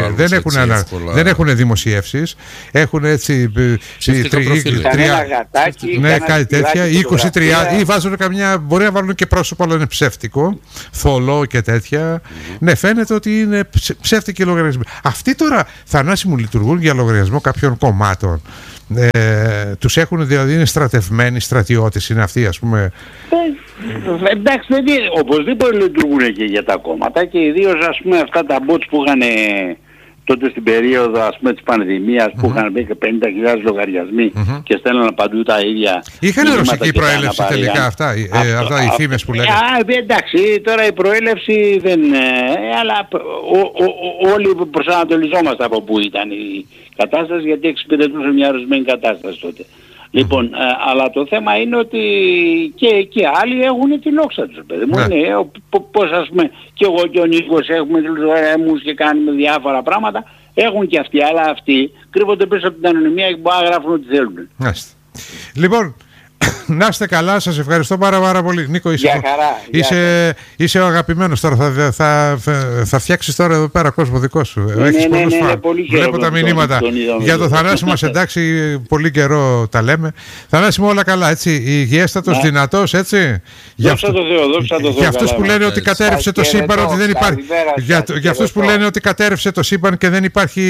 δεν έχουν δημοσιεύσεις, έχουν έτσι 3 κάτι τέτοια, 20-30 ή βάζουν καμιά μπορεί να βάλουν και πρόσωπο, αλλά είναι ψεύτικο, θολό και τέτοια. Ναι, φαίνεται ότι είναι ψεύτικοι λογαριασμοί. Αυτοί τώρα, Θανάση μου, λειτουργούν για λογαριασμό κάποιων κομμάτων. Τους έχουν, δηλαδή είναι στρατευμένοι στρατιώτες, είναι αυτοί, ας πούμε. Εντάξει, οπωσδήποτε λειτουργούν και για τα κόμματα, και ιδίως, ας πούμε, αυτά τα bots που είχαν τότε στην περίοδο, ας πούμε, της πανδημίας, που είχαν μπει και 50.000 λογαριασμοί και στέλναν παντού τα ίδια. Είχαν ρωσική προέλευση τελικά αυτά οι φήμες που λένε? Εντάξει, τώρα η προέλευση δεν... αλλά όλοι προσανατολιζόμαστε από πού ήταν η κατάσταση, γιατί εξυπηρετούσε μια ορισμένη κατάσταση τότε. Λοιπόν, αλλά το θέμα είναι ότι και άλλοι έχουν τη λόξα τους, παιδί μου. Πώς, ας πούμε, και εγώ και ο Νίκος έχουμε τους λογαριασμούς και κάνουμε διάφορα πράγματα. Έχουν και αυτοί, αλλά αυτοί κρύβονται πίσω από την ανωνυμία και μπορούν να γράφουν ό,τι θέλουν. Λοιπόν, να είστε καλά, σας ευχαριστώ πάρα πολύ. Νίκο, είσαι ο αγαπημένος τώρα. Θα φτιάξεις τώρα εδώ πέρα κόσμο δικό σου. Έχεις πολλούς φαν. Βλέπω τα μηνύματα για το Θανάση μας, εντάξει, πολύ καιρό τα λέμε. Θανάση μου, όλα καλά, έτσι, υγιέστατος, δυνατός, έτσι. Δόξα τω Θεώ. Για αυτούς που λένε ότι κατέρευσε το σύμπαν, ότι δεν υπάρχει. Για αυτούς που λένε ότι κατέρευσε το σύμπαν και δεν υπάρχει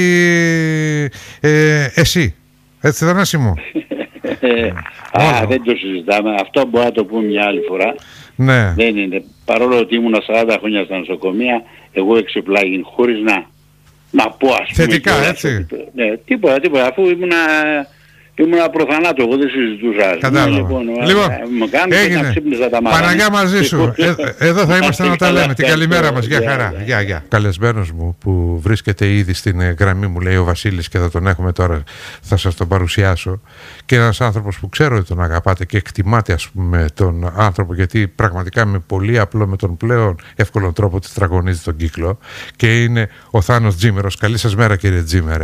εσύ. Έτσι, Θανάση μου. Δεν το συζητάμε. Αυτό μπορώ να το πούμε μια άλλη φορά. Ναι. Δεν είναι. Παρόλο ότι ήμουν 40 χρόνια στα νοσοκομεία, εγώ εξεπλάγην χωρίς να πω, ας πούμε. Θετικά, έτσι. Ναι, τίποτα. Αφού ήμουν προθανάτο, εγώ δεν συζητούσα. Κατάλαβα. Λοιπόν, έγινε. Παναγιά μαζί σου. Εδώ θα είμαστε να τα λέμε. Την καλημέρα μας. Γεια χαρά. Γεια. Καλεσμένος μου που βρίσκεται ήδη στην γραμμή μου, λέει ο Βασίλης, και θα τον έχουμε τώρα, θα σας τον παρουσιάσω. Και ένας άνθρωπος που ξέρω ότι τον αγαπάτε και εκτιμάτε, ας πούμε, τον άνθρωπο, γιατί πραγματικά με πολύ απλό, με τον πλέον εύκολο τρόπο τετραγωνίζει τον κύκλο, και είναι ο Θάνος Τζίμερος. Καλή σας μέρα, κύριε Τζίμερε.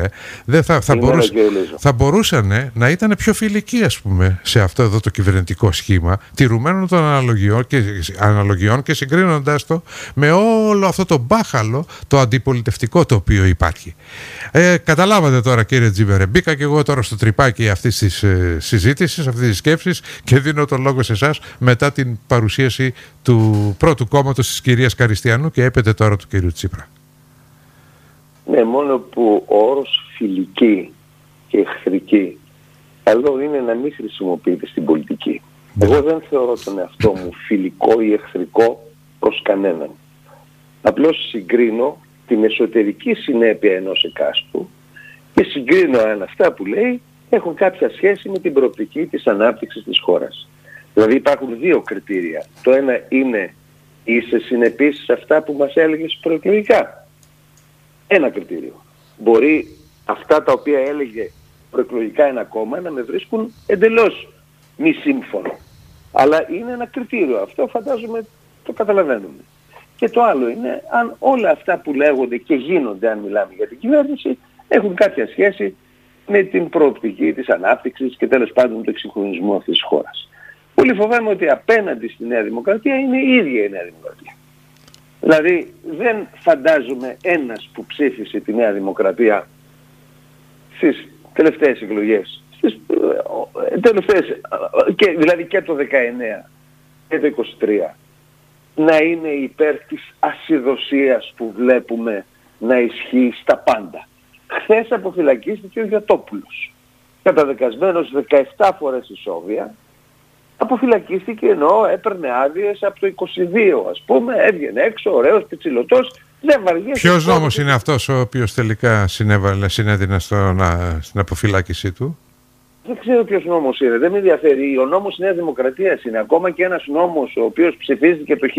Θα μπορούσαν να ήταν πιο φιλικοί, ας πούμε, σε αυτό εδώ το κυβερνητικό σχήμα, τηρουμένων των αναλογιών και συγκρίνοντας το με όλο αυτό το μπάχαλο, το αντιπολιτευτικό το οποίο υπάρχει. Καταλάβατε τώρα, κύριε Τζίμερε, μπήκα και εγώ τώρα στο τρυπάκι αυτής της συζήτησης, αυτής της σκέψης, και δίνω τον λόγο σε εσάς μετά την παρουσίαση του πρώτου κόμματος της κυρίας Καριστιανού και έπεται τώρα του κυρίου Τσίπρα. Ναι, μόνο που ο όρος φιλική και εχθρική καλό είναι να μην χρησιμοποιείται στην πολιτική. Εγώ δεν θεωρώ τον εαυτό μου φιλικό ή εχθρικό προς κανέναν. Απλώς συγκρίνω την εσωτερική συνέπεια ενός εκάστου και συγκρίνω αν αυτά που λέει έχουν κάποια σχέση με την προοπτική της ανάπτυξης της χώρας. Δηλαδή υπάρχουν δύο κριτήρια. Το ένα είναι, είσαι συνεπής σε αυτά που μας έλεγες προεκλογικά. Ένα κριτήριο. Μπορεί αυτά τα οποία έλεγε προεκλογικά ένα κόμμα να με βρίσκουν εντελώς μη σύμφωνο. Αλλά είναι ένα κριτήριο. Αυτό φαντάζομαι το καταλαβαίνουμε. Και το άλλο είναι αν όλα αυτά που λέγονται και γίνονται, αν μιλάμε για την κυβέρνηση, έχουν κάποια σχέση με την προοπτική της ανάπτυξης και τέλος πάντων του εξυγχρονισμού αυτής της χώρας. Πολύ φοβάμαι ότι απέναντι στη Νέα Δημοκρατία είναι η ίδια η Νέα Δημοκρατία. Δηλαδή δεν φαντάζομαι ένας που ψήφισε τη Νέα Δημοκρατία στις τελευταίες εκλογές, στις τελευταίες, δηλαδή και το 19 και το 23, να είναι υπέρ της ασυδοσίας που βλέπουμε να ισχύει στα πάντα. Χθες αποφυλακίστηκε ο Γιωτόπουλος, καταδικασμένος 17 φορές ισόβια. Αποφυλακίστηκε ενώ έπαιρνε άδειες από το 22, ας πούμε, έβγαινε έξω, ωραίος, πιτσιλωτός, δεν βαριέσαι. Ποιος νόμος είναι αυτός ο οποίος τελικά συνέδινε στην αποφυλάκησή του? Δεν ξέρω ποιος νόμος είναι, δεν με ενδιαφέρει. Ο νόμος Νέας Δημοκρατίας είναι. Ακόμα και ένας νόμος ο οποίος ψηφίστηκε το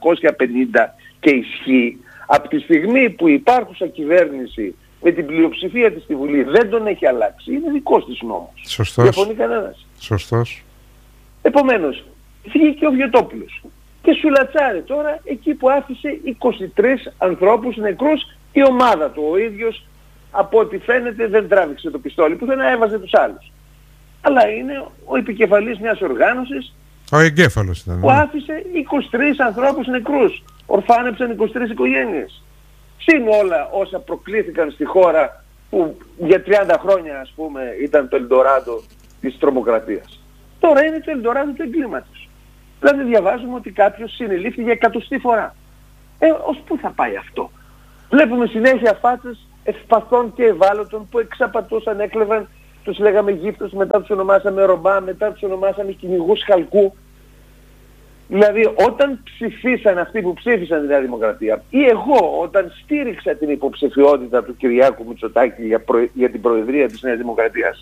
1850 και ισχύει, από τη στιγμή που υπάρχουσα κυβέρνηση με την πλειοψηφία της στη Βουλή δεν τον έχει αλλάξει, είναι δικός της νόμος. Σωστός. Διαφωνεί κανένας. Σωστός. Επομένως, βγήκε ο Βιωτόπουλος και σουλατσάρει τώρα εκεί που άφησε 23 ανθρώπους νεκρούς η ομάδα του. Ο ίδιος, από ό,τι φαίνεται, δεν τράβηξε το πιστόλι που δεν έβαζε τους άλλους. Αλλά είναι ο επικεφαλής μιας οργάνωσης, ο εγκέφαλος ήταν, που άφησε 23 ανθρώπους νεκρούς. Ορφάνεψαν 23 οικογένειες. Συν όλα όσα προκλήθηκαν στη χώρα που για 30 χρόνια, ας πούμε, ήταν το Ελντοράντο της τρομοκρατίας. Τώρα είναι το Ελντοράντο του εγκλήματος. Δηλαδή διαβάζουμε ότι κάποιος συνελήφθη για 100η φορά. Ως πού θα πάει αυτό? Βλέπουμε συνέχεια φάτσες ευπαθών και ευάλωτων που εξαπατούσαν, έκλεβαν, τους λέγαμε γύφτους, μετά τους ονομάσαμε ρομπά, μετά τους ονομάσαμε κυνηγούς χαλκού. Δηλαδή όταν ψηφίσαν αυτοί που ψήφισαν τη Νέα Δημοκρατία, ή εγώ όταν στήριξα την υποψηφιότητα του Κυριάκου Μητσοτάκη για την Προεδρία της Νέας Δημοκρατίας,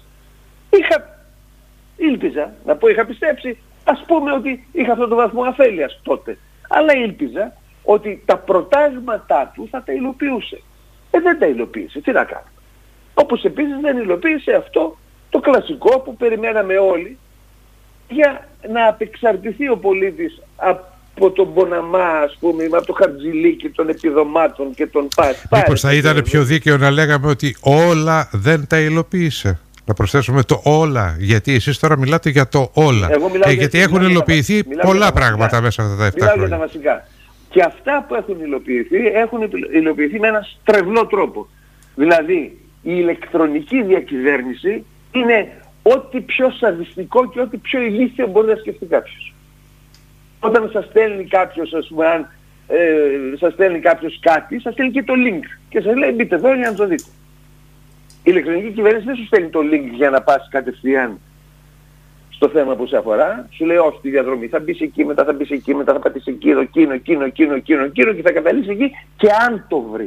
είχα πιστέψει, ας πούμε ότι είχα αυτόν τον βαθμό αφέλειας τότε. Αλλά ήλπιζα ότι τα προτάγματά του θα τα υλοποιούσε. Δεν τα υλοποίησε. Τι να κάνω? Όπως επίσης δεν υλοποίησε αυτό το κλασικό που περιμέναμε όλοι, για να απεξαρτηθεί ο πολίτης από τον Μποναμά, ας πούμε, από το Χαρτζηλίκι των επιδομάτων και των Μήπως θα ήταν πιο δίκαιο να λέγαμε ότι όλα δεν τα υλοποίησε? Να προσθέσουμε το όλα, γιατί εσείς τώρα μιλάτε για το όλα. Γιατί έχουν υλοποιηθεί πολλά πράγματα μέσα αυτά τα 7 χρόνια. Μιλάω για τα βασικά. Και αυτά που έχουν υλοποιηθεί με ένα στρεβλό τρόπο. Δηλαδή η ηλεκτρονική διακυβέρνηση είναι ό,τι πιο σαδιστικό και ό,τι πιο ηλίθιο μπορεί να σκεφτεί κάποιος. Όταν σας στέλνει κάποιος, ας πούμε, αν σας στέλνει κάποιος κάτι, σας στέλνει και το link και σας λέει μπείτε εδώ για να το δείτε. Η ηλεκτρονική κυβέρνηση δεν σου στέλνει το link για να πας κατευθείαν στο θέμα που σε αφορά. Σου λέει όχι τη διαδρομή, θα μπεις εκεί, μετά θα μπεις εκεί, μετά θα πατήσεις εκεί, εκείνο και θα καταλήξεις εκεί και αν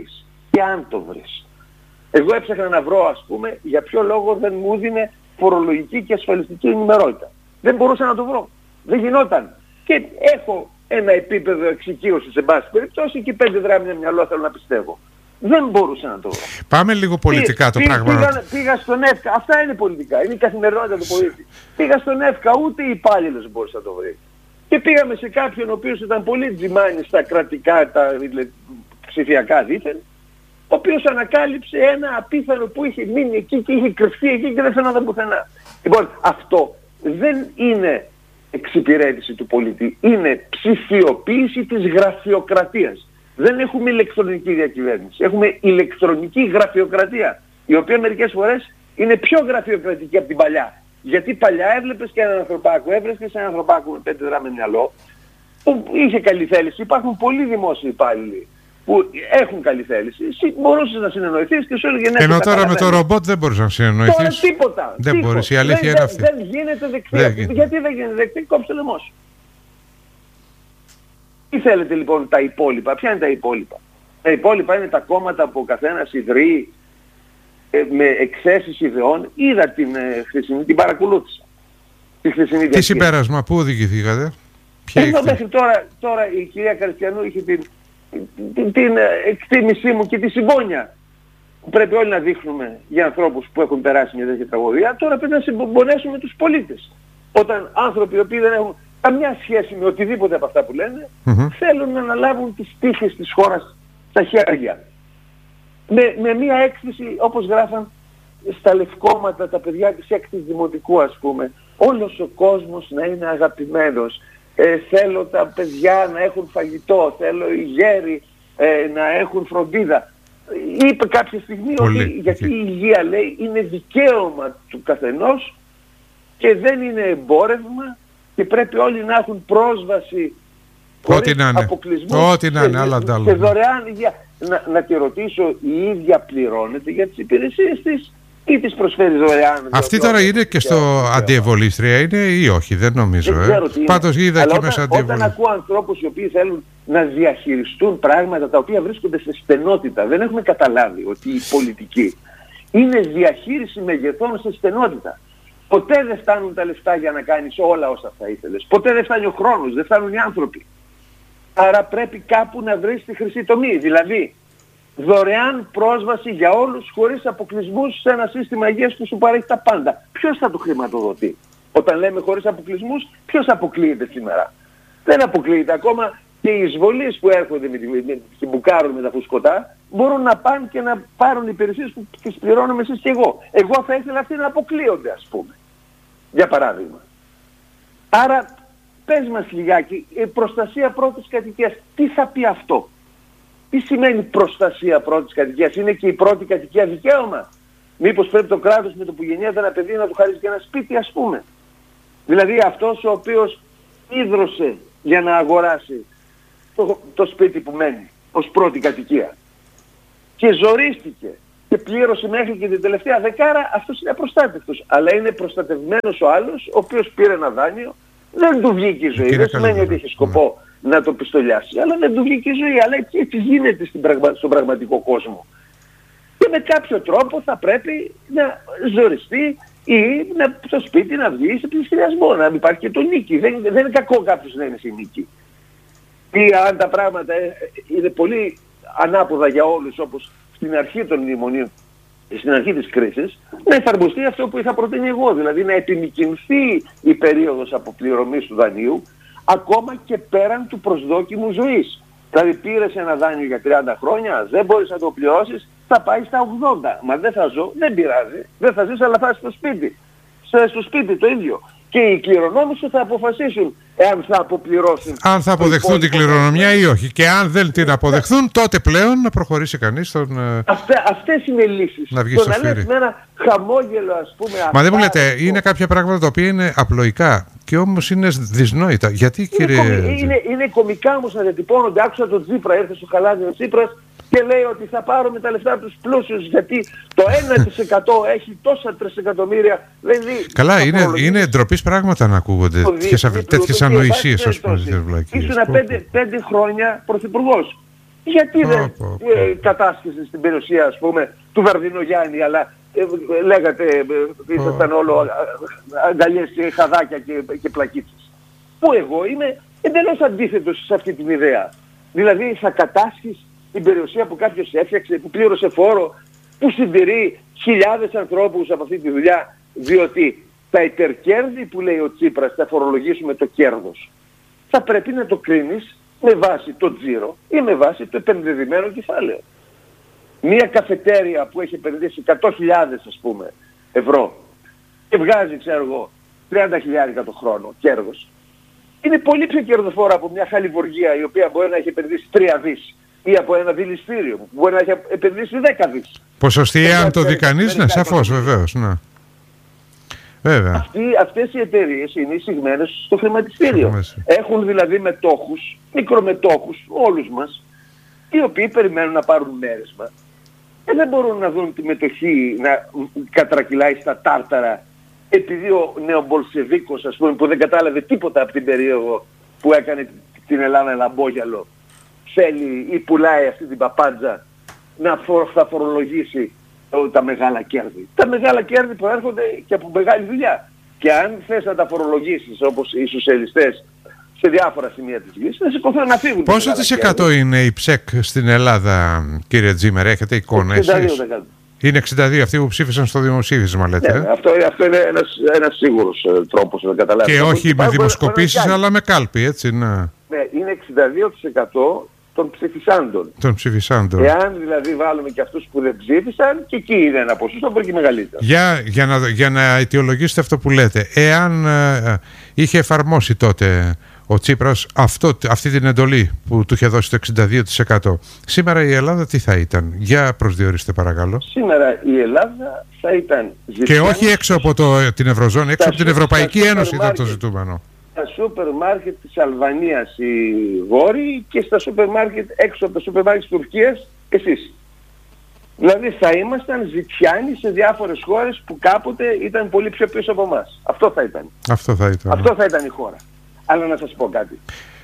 το βρεις. Εγώ έψαχνα να βρω, ας πούμε, για ποιο λόγο δεν μου δίνε φορολογική και ασφαλιστική ενημερότητα. Δεν μπορούσα να το βρω. Δεν γινόταν. Και έχω ένα επίπεδο εξοικείωσης σε πάση περιπτώσει και 5 δράμια μυαλό θέλω να πιστεύω. Δεν μπορούσα να το βρω. Πάμε λίγο πολιτικά το πράγμα. Πήγα στον ΕΦΚΑ. Αυτά είναι πολιτικά. Είναι η καθημερινότητα του πολίτη. Πήγα στον ΕΦΚΑ, ούτε οι υπάλληλος μπορούσε να το βρει. Και πήγαμε σε κάποιον ο οποίος ήταν πολύ τζιμάνι στα κρατικά, τα ψηφιακά δήθεν, ο οποίος ανακάλυψε ένα απίθανο που είχε μείνει εκεί και είχε κρυφτεί εκεί και δεν φαινόταν πουθενά. Λοιπόν, αυτό δεν είναι εξυπηρέτηση του πολίτη. Είναι ψηφιοποίηση της γραφειοκρατίας. Δεν έχουμε ηλεκτρονική διακυβέρνηση. Έχουμε ηλεκτρονική γραφειοκρατία, η οποία μερικές φορές είναι πιο γραφειοκρατική από την παλιά. Γιατί παλιά έβλεπες και έναν ανθρωπάκο, έβρeskες έναν ανθρωπάκο με 5 δράμια μυαλό, που είχε καλή θέληση. Υπάρχουν πολλοί δημόσιοι υπάλληλοι που έχουν καλή θέληση. Εσύ μπορούσες να συνεννοηθείς και σου έλεγε ναι. Ενώ τώρα με το ρομπότ δεν μπορείς να συνεννοηθείς. Τώρα τίποτα. Δεν μπορείς. Η αλήθεια είναι αυτή. Δεν γίνεται δεκτή. Γιατί δεν γίνεται δεκτή? Κόψε το λαιμό σου. Τι θέλετε λοιπόν τα υπόλοιπα? Ποια είναι τα υπόλοιπα? Τα υπόλοιπα είναι τα κόμματα που ο καθένας ιδρύει με εξαίσθηση ιδεών. Είδα την παρακολούθησα. Τι συμπέρασμα, πού οδηγηθήκατε? Εδώ μέχρι τώρα η κυρία Καριστιανού είχε την εκτίμησή μου και τη συμπόνια που πρέπει όλοι να δείχνουμε για ανθρώπους που έχουν περάσει μια τέτοια τραγωδία. Τώρα πρέπει να συμπονέσουμε τους πολίτες. Όταν άνθρωποι οι οποίοι δεν έχουν καμιά σχέση με οτιδήποτε από αυτά που λένε, θέλουν να αναλάβουν τις τύχες της χώρας στα χέρια. Με μια έκθεση όπως γράφαν στα λευκόματα τα παιδιά της 6ης Δημοτικού, ας πούμε, όλος ο κόσμος να είναι αγαπημένος. Θέλω τα παιδιά να έχουν φαγητό, θέλω οι γέροι να έχουν φροντίδα. Είπε κάποια στιγμή ότι γιατί η υγεία, λέει, είναι δικαίωμα του καθενός και δεν είναι εμπόρευμα και πρέπει όλοι να έχουν πρόσβαση χωρίς αποκλεισμούς και δωρεάν υγεία. Να τη ρωτήσω, η ίδια πληρώνεται για τις υπηρεσίες της ή τις προσφέρει δωρεάν? Αυτή τώρα είναι και στο αντιεμβολίστρια είναι ή όχι? Δεν νομίζω. Πάντως είδα εκεί μέσα αντιεμβολίστρια. Όταν ακούω ανθρώπους οι οποίοι θέλουν να διαχειριστούν πράγματα τα οποία βρίσκονται σε στενότητα, δεν έχουμε καταλάβει ότι η πολιτική είναι διαχείριση μεγεθών σε στενότητα. Ποτέ δεν φτάνουν τα λεφτά για να κάνεις όλα όσα θα ήθελες. Ποτέ δεν φτάνει ο χρόνος, δεν φτάνουν οι άνθρωποι. Άρα πρέπει κάπου να βρεις τη χρυσή τομή. Δηλαδή, δωρεάν πρόσβαση για όλους χωρίς αποκλεισμούς σε ένα σύστημα υγείας που σου παρέχει τα πάντα. Ποιος θα το χρηματοδοτεί? Όταν λέμε χωρίς αποκλεισμούς, ποιος αποκλείεται σήμερα? Δεν αποκλείεται. Ακόμα και οι εισβολείς που έρχονται και μπουκάρουν με τα φουσκωτά μπορούν να πάνε και να πάρουν υπηρεσίες που τις πληρώνουμε εσείς και εγώ. Εγώ θα ήθελα αυτοί να αποκλείονται, ας πούμε. Για παράδειγμα. Άρα πες μας λιγάκι, προστασία πρώτης κατοικίας. Τι θα πει αυτό? Τι σημαίνει προστασία πρώτης κατοικίας? Είναι και η πρώτη κατοικία δικαίωμα? Μήπως πρέπει το κράτος με το που γεννιέται ένα παιδί να του χαρίσει και ένα σπίτι, ας πούμε? Δηλαδή αυτός ο οποίος ίδρωσε για να αγοράσει το σπίτι που μένει ως πρώτη κατοικία και ζορίστηκε και πλήρωσε μέχρι και την τελευταία δεκάρα, αυτός είναι απροστάτευτος. Αλλά είναι προστατευμένος ο άλλος, ο οποίος πήρε ένα δάνειο, δεν του βγήκε η ζωή. Δεν σημαίνει ότι είχε σκοπό να το πιστολιάσει, αλλά δεν του βγήκε η ζωή. Αλλά έτσι γίνεται στον πραγματικό κόσμο. Και με κάποιο τρόπο θα πρέπει να ζοριστεί ή στο σπίτι να βγει σε πληστηριασμό, να υπάρχει και το νίκη. Δεν είναι κακό κάποιος να είναι σε νίκη. Ή αν τα πράγματα είναι πολύ ανάποδα για όλους, όπως στην αρχή των μνημονίων, στην αρχή της κρίσης, να εφαρμοστεί αυτό που είχα προτείνει εγώ, δηλαδή να επιμικρυνθεί η περίοδος αποπληρωμής του δανείου ακόμα και πέραν του προσδόκιμου ζωής. Δηλαδή πήρες ένα δάνειο για 30 χρόνια, δεν μπορείς να το πληρώσεις, θα πάει στα 80. Μα δεν θα ζω, δεν πειράζει, δεν θα ζεις, αλλά θα είσαι στο σπίτι. Στο σπίτι το ίδιο. Και οι κληρονόμοι σου θα αποφασίσουν εάν θα αποπληρώσουν. Αν θα αποδεχθούν την κληρονομιά ή όχι. Και αν δεν την αποδεχθούν, τότε πλέον να προχωρήσει κανείς στον. Αυτές είναι οι λύσεις. Να βγει στο σφύρι. Να λες με ένα χαμόγελο, ας πούμε. Μα δεν μου λέτε, είναι κάποια πράγματα τα οποία είναι απλοϊκά και όμως είναι δυσνόητα. Γιατί, κύριε. Είναι κωμικά όμως να διατυπώνονται. Άκουσα τον Τσίπρα, ήρθε στο καλάδι ο Τσίπρας και λέει ότι θα πάρουμε τα λεφτά από τους πλούσιους γιατί το 1% έχει τόσα τρισεκατομμύρια. Δηλαδή, καλά, είναι ντροπής πράγματα να ακούγονται τέτοιες ανοησίες, ας πούμε. Ήσουν 5 χρόνια πρωθυπουργός. Γιατί δεν κατάσχεσαι στην περιουσία, ας πούμε, του Βαρδινογιάννη, αλλά λέγατε, ήσασταν όλο αγκαλιές και χαδάκια και πλακίτσες. Που εγώ είμαι εντελώς αντίθετος σε αυτή την ιδέα. Δηλαδή θα κατάσχεις την περιουσία που κάποιος έφτιαξε, που πλήρωσε φόρο, που συντηρεί χιλιάδες ανθρώπους από αυτή τη δουλειά, διότι τα υπερκέρδη που λέει ο Τσίπρας θα φορολογήσουμε το κέρδος. Θα πρέπει να το κρίνεις με βάση το τζίρο ή με βάση το επενδυμένο κεφάλαιο. Μία καφετέρια που έχει επενδύσει 100.000 ας πούμε ευρώ και βγάζει, ξέρω εγώ, 30.000 το χρόνο κέρδος, είναι πολύ πιο κερδοφόρα από μια χαλιβουργία η οποία μπορεί να έχει επενδύσει 3 δις ή από ένα δηληστήριο που μπορεί να έχει επενδύσει 10 δις. Ποσοστή, αν το δει κανείς, ναι, σαφώς, βεβαίως, ναι. Βέβαια. Αυτές οι εταιρείες είναι εισηγμένες στο χρηματιστήριο. Έχουν δηλαδή μετόχους, μικρομετόχους, όλους μας, οι οποίοι περιμένουν να πάρουν μέρισμα. Δεν μπορούν να δουν τη μετοχή να κατρακυλάει στα τάρταρα επειδή ο νεομπολσεβίκος, ας πούμε, που δεν κατάλαβε τίποτα από την περίοδο που έκανε την Ελλάδα λαμπόγιαλο, θέλει ή πουλάει αυτή την παπάντζα να θα φορολογήσει τα μεγάλα κέρδη. Τα μεγάλα κέρδη προέρχονται και από μεγάλη δουλειά. Και αν θες να τα φορολογήσεις όπως οι σοσιαλιστές σε διάφορα σημεία της γης, θα σηκωθούν να φύγουν. Πόσο της εκατό είναι η ΨΕΚ στην Ελλάδα, κύριε Τζίμερ, έχετε εικόνα εσείς? Είναι 62 αυτοί που ψήφισαν στο δημοψήφισμα, λέτε. Ναι, αυτό είναι ένας σίγουρος τρόπος να καταλάβει. Και όχι με δημοσκοπήσεις, αλλά με κάλπη, έτσι, ναι. Ναι, είναι 62% των ψηφισάντων. Των ψηφισάντων. Εάν δηλαδή βάλουμε και αυτούς που δεν ψήφισαν, και εκεί είναι ένα ποσοστό πολύ μεγαλύτερο. Για να αιτιολογήσετε αυτό που λέτε, εάν είχε εφαρμόσει τότε ο Τσίπρας αυτή την εντολή που του είχε δώσει το 62%, σήμερα η Ελλάδα τι θα ήταν? Για προσδιορίστε παρακαλώ. Σήμερα η Ελλάδα θα ήταν... Και όχι έξω από την Ευρωζώνη, έξω από την Ευρωπαϊκή Ένωση ήταν το ζητούμενο. Στα σούπερ μάρκετ της Αλβανίας οι Βόρειοι και στα σούπερ μάρκετ, έξω από τα σούπερ μάρκετ της Τουρκίας εσείς. Δηλαδή θα ήμασταν ζητιάνοι σε διάφορες χώρες που κάποτε ήταν πολύ πιο πίσω από εμάς. Αυτό θα ήταν. Αυτό θα ήταν η χώρα. Αλλά να σας πω κάτι.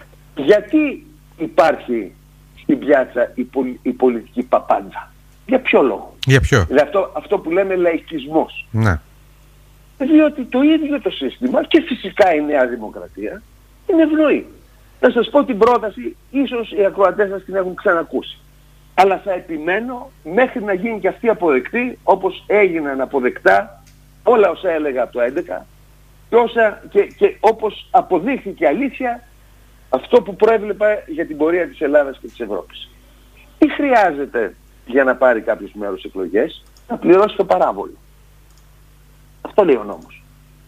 Γιατί υπάρχει στην πιάτσα η πολιτική παπάντζα? Για ποιο λόγο? Για ποιο? Δηλαδή αυτό που λέμε λαϊκισμός. Ναι. Διότι το ίδιο το σύστημα και φυσικά η Νέα Δημοκρατία είναι ευνοή. Να σας πω την πρόταση, ίσως οι ακροατές σας την έχουν ξανακούσει. Αλλά θα επιμένω μέχρι να γίνει και αυτή αποδεκτή, όπως έγιναν αποδεκτά όλα όσα έλεγα από το 2011 και όπως αποδείχθηκε αλήθεια αυτό που προέβλεπα για την πορεία της Ελλάδας και της Ευρώπης. Τι χρειάζεται για να πάρει κάποιος μέρος εκλογές? Να πληρώσει το παράβολο. Αυτό λέει ο νόμος.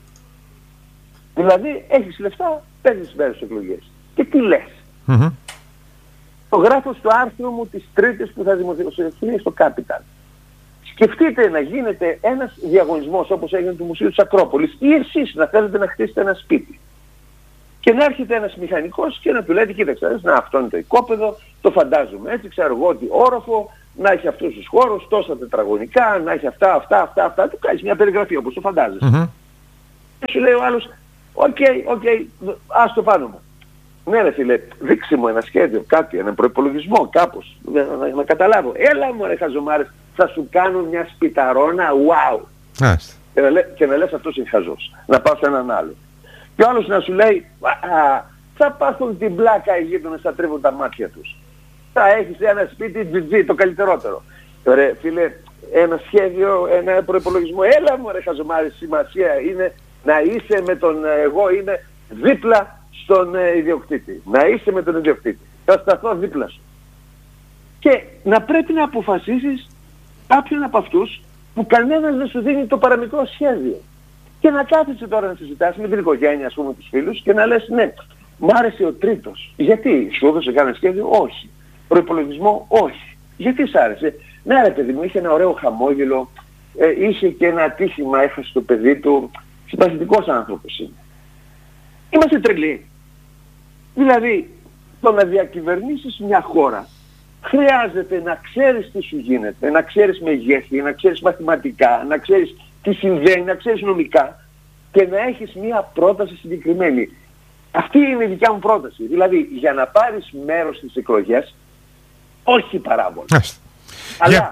Δηλαδή έχεις λεφτά, παίρνεις μέρος εκλογές. Και τι λες? Το γράφω στο άρθρο μου της Τρίτης που θα δημοσιευθεί στο Capital. Σκεφτείτε να γίνεται ένας διαγωνισμός όπως έγινε του Μουσείου της Ακρόπολης ή εσείς να θέλετε να χτίσετε ένα σπίτι. Και να έρχεται ένας μηχανικός και να του λέει, κοίταξε, να αυτό είναι το οικόπεδο, το φαντάζομαι έτσι, ξέρω εγώ ότι όροφο, να έχει αυτούς τους χώρους, τόσα τετραγωνικά, να έχει αυτά, του κάνεις μια περιγραφή όπως το φαντάζεσαι. Και σου λέει ο άλλος, οκ, ας το πάνω μου. Ναι ρε φίλε, δείξε μου ένα σχέδιο, κάτι, έναν προϋπολογισμό, κάπως, να καταλάβω. Έλα μου ρε χαζομάρες, θα σου κάνω μια σπιταρόνα, wow. Και να λες αυτός είναι χαζός, να πάω σε έναν άλλο. Και ο άλλος να σου λέει, θα πάθουν την πλάκα οι γείτονες, θα τρίβουν τα μάτια τους. Θα έχεις ένα σπίτι GG, το καλύτερότερο. Ρε φίλε, ένα σχέδιο, ένα προϋπολογισμό, έλα μου ρε χαζομάρες, σημασία είναι να είσαι με τον, εγώ είμαι δίπλα στον ιδιοκτήτη. Να είσαι με τον ιδιοκτήτη. Θα σταθώ δίπλα σου. Και να πρέπει να αποφασίσεις κάποιον από αυτούς που κανένας δεν σου δίνει το παραμικρό σχέδιο. Και να κάθεσαι τώρα να συζητάς με την οικογένεια, ας πούμε, τους φίλους και να λες ναι, μ' άρεσε ο τρίτος. Γιατί σου έδωσε κανένα σχέδιο? Όχι. Προϋπολογισμό? Όχι. Γιατί σ' άρεσε? Ναι ρε παιδί μου, είχε ένα ωραίο χαμόγελο, είχε και ένα ατύχημα, έχασε το παιδί του, συμπαθητικός άνθρωπος είναι. Είμαστε τρελοί. Δηλαδή, το να διακυβερνήσεις μια χώρα χρειάζεται να ξέρεις τι σου γίνεται, να ξέρεις μεγέθη, να ξέρεις μαθηματικά, να ξέρεις τι συμβαίνει, να ξέρεις νομικά και να έχεις μια πρόταση συγκεκριμένη. Αυτή είναι η δικιά μου πρόταση. Δηλαδή, για να πάρεις μέρος στις εκλογές, όχι παράβολα, αλλά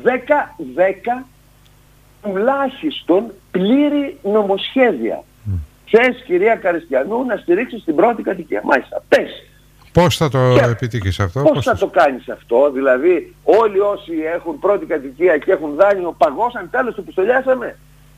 10 τουλάχιστον πλήρη νομοσχέδια. Θες, κυρία Καριστιανού, να στηρίξεις την πρώτη κατοικία? Μάλιστα, πες. Πώς θα το επιτύχεις αυτό? Πώς θα το κάνεις αυτό? Δηλαδή όλοι όσοι έχουν πρώτη κατοικία και έχουν δάνειο παγώσαν, τέλος το πιστολιάσαμε.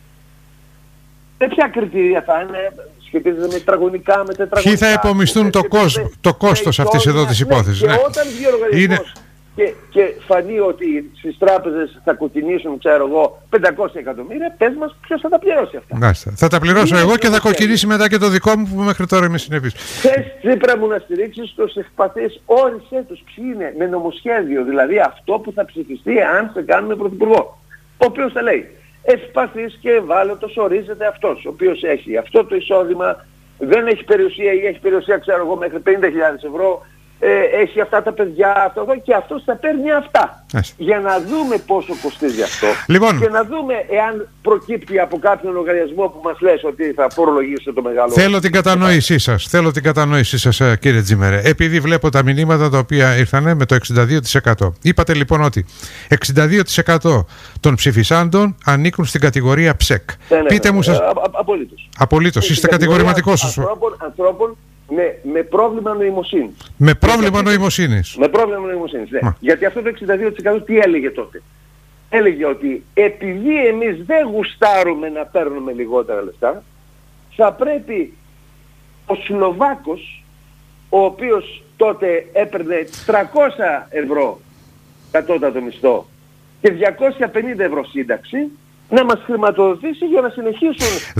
Με ποια κριτήρια θα είναι? Σχετίζεται με τετραγωνικά, με τετραγωνικά. Ποιοι θα υπομισθούν το κόστος αυτής εδώ της υπόθεσης? Και όταν βγει ο λογαριασμός και φανεί ότι στις τράπεζες θα κοκκινήσουν, ξέρω εγώ, 500 εκατομμύρια, πες μας ποιος θα τα πληρώσει αυτά. Μάλιστα. Θα τα πληρώσω εγώ και θα κοκκινήσει μετά και το δικό μου που μέχρι τώρα είμαι συνεπής. Θες, Τσίπρα μου, να στηρίξεις τους ευπαθείς, όρισέ τους ποιοι είναι, με νομοσχέδιο, δηλαδή αυτό που θα ψηφιστεί αν σε κάνουμε πρωθυπουργό. Ο οποίος θα λέει, ευπαθής και ευάλωτος ορίζεται αυτός, ο οποίος έχει αυτό το εισόδημα, δεν έχει περιουσία ή έχει περιουσία, ξέρω εγώ, μέχρι 50.000 ευρώ, έχει αυτά τα παιδιά, αυτό εδώ, και αυτός θα παίρνει αυτά. Για να δούμε πόσο κοστίζει αυτό. Λοιπόν, και να δούμε εάν προκύπτει από κάποιον λογαριασμό που μας λες ότι θα φορολογήσει το μεγάλο. Θέλω την κατανόησή σας, κύριε Τζίμερε, επειδή βλέπω τα μηνύματα τα οποία ήρθανε με το 62%. Είπατε λοιπόν ότι 62% των ψηφισάντων ανήκουν στην κατηγορία ψεκ. Πείτε μου σας. Απολύτως. Είστε κατηγορηματικός. Ανθρώπων με πρόβλημα νοημοσύνης. Με πρόβλημα νοημοσύνης. Με πρόβλημα νοημοσύνης, ναι. Γιατί αυτό το 62% τι έλεγε τότε? Έλεγε ότι επειδή εμείς δεν γουστάρουμε να παίρνουμε λιγότερα λεφτά, θα πρέπει ο Σλοβάκος, ο οποίος τότε έπαιρνε 300 ευρώ κατώτατο μισθό και 250 ευρώ σύνταξη, να μας χρηματοδοτήσει για να συνεχίσουν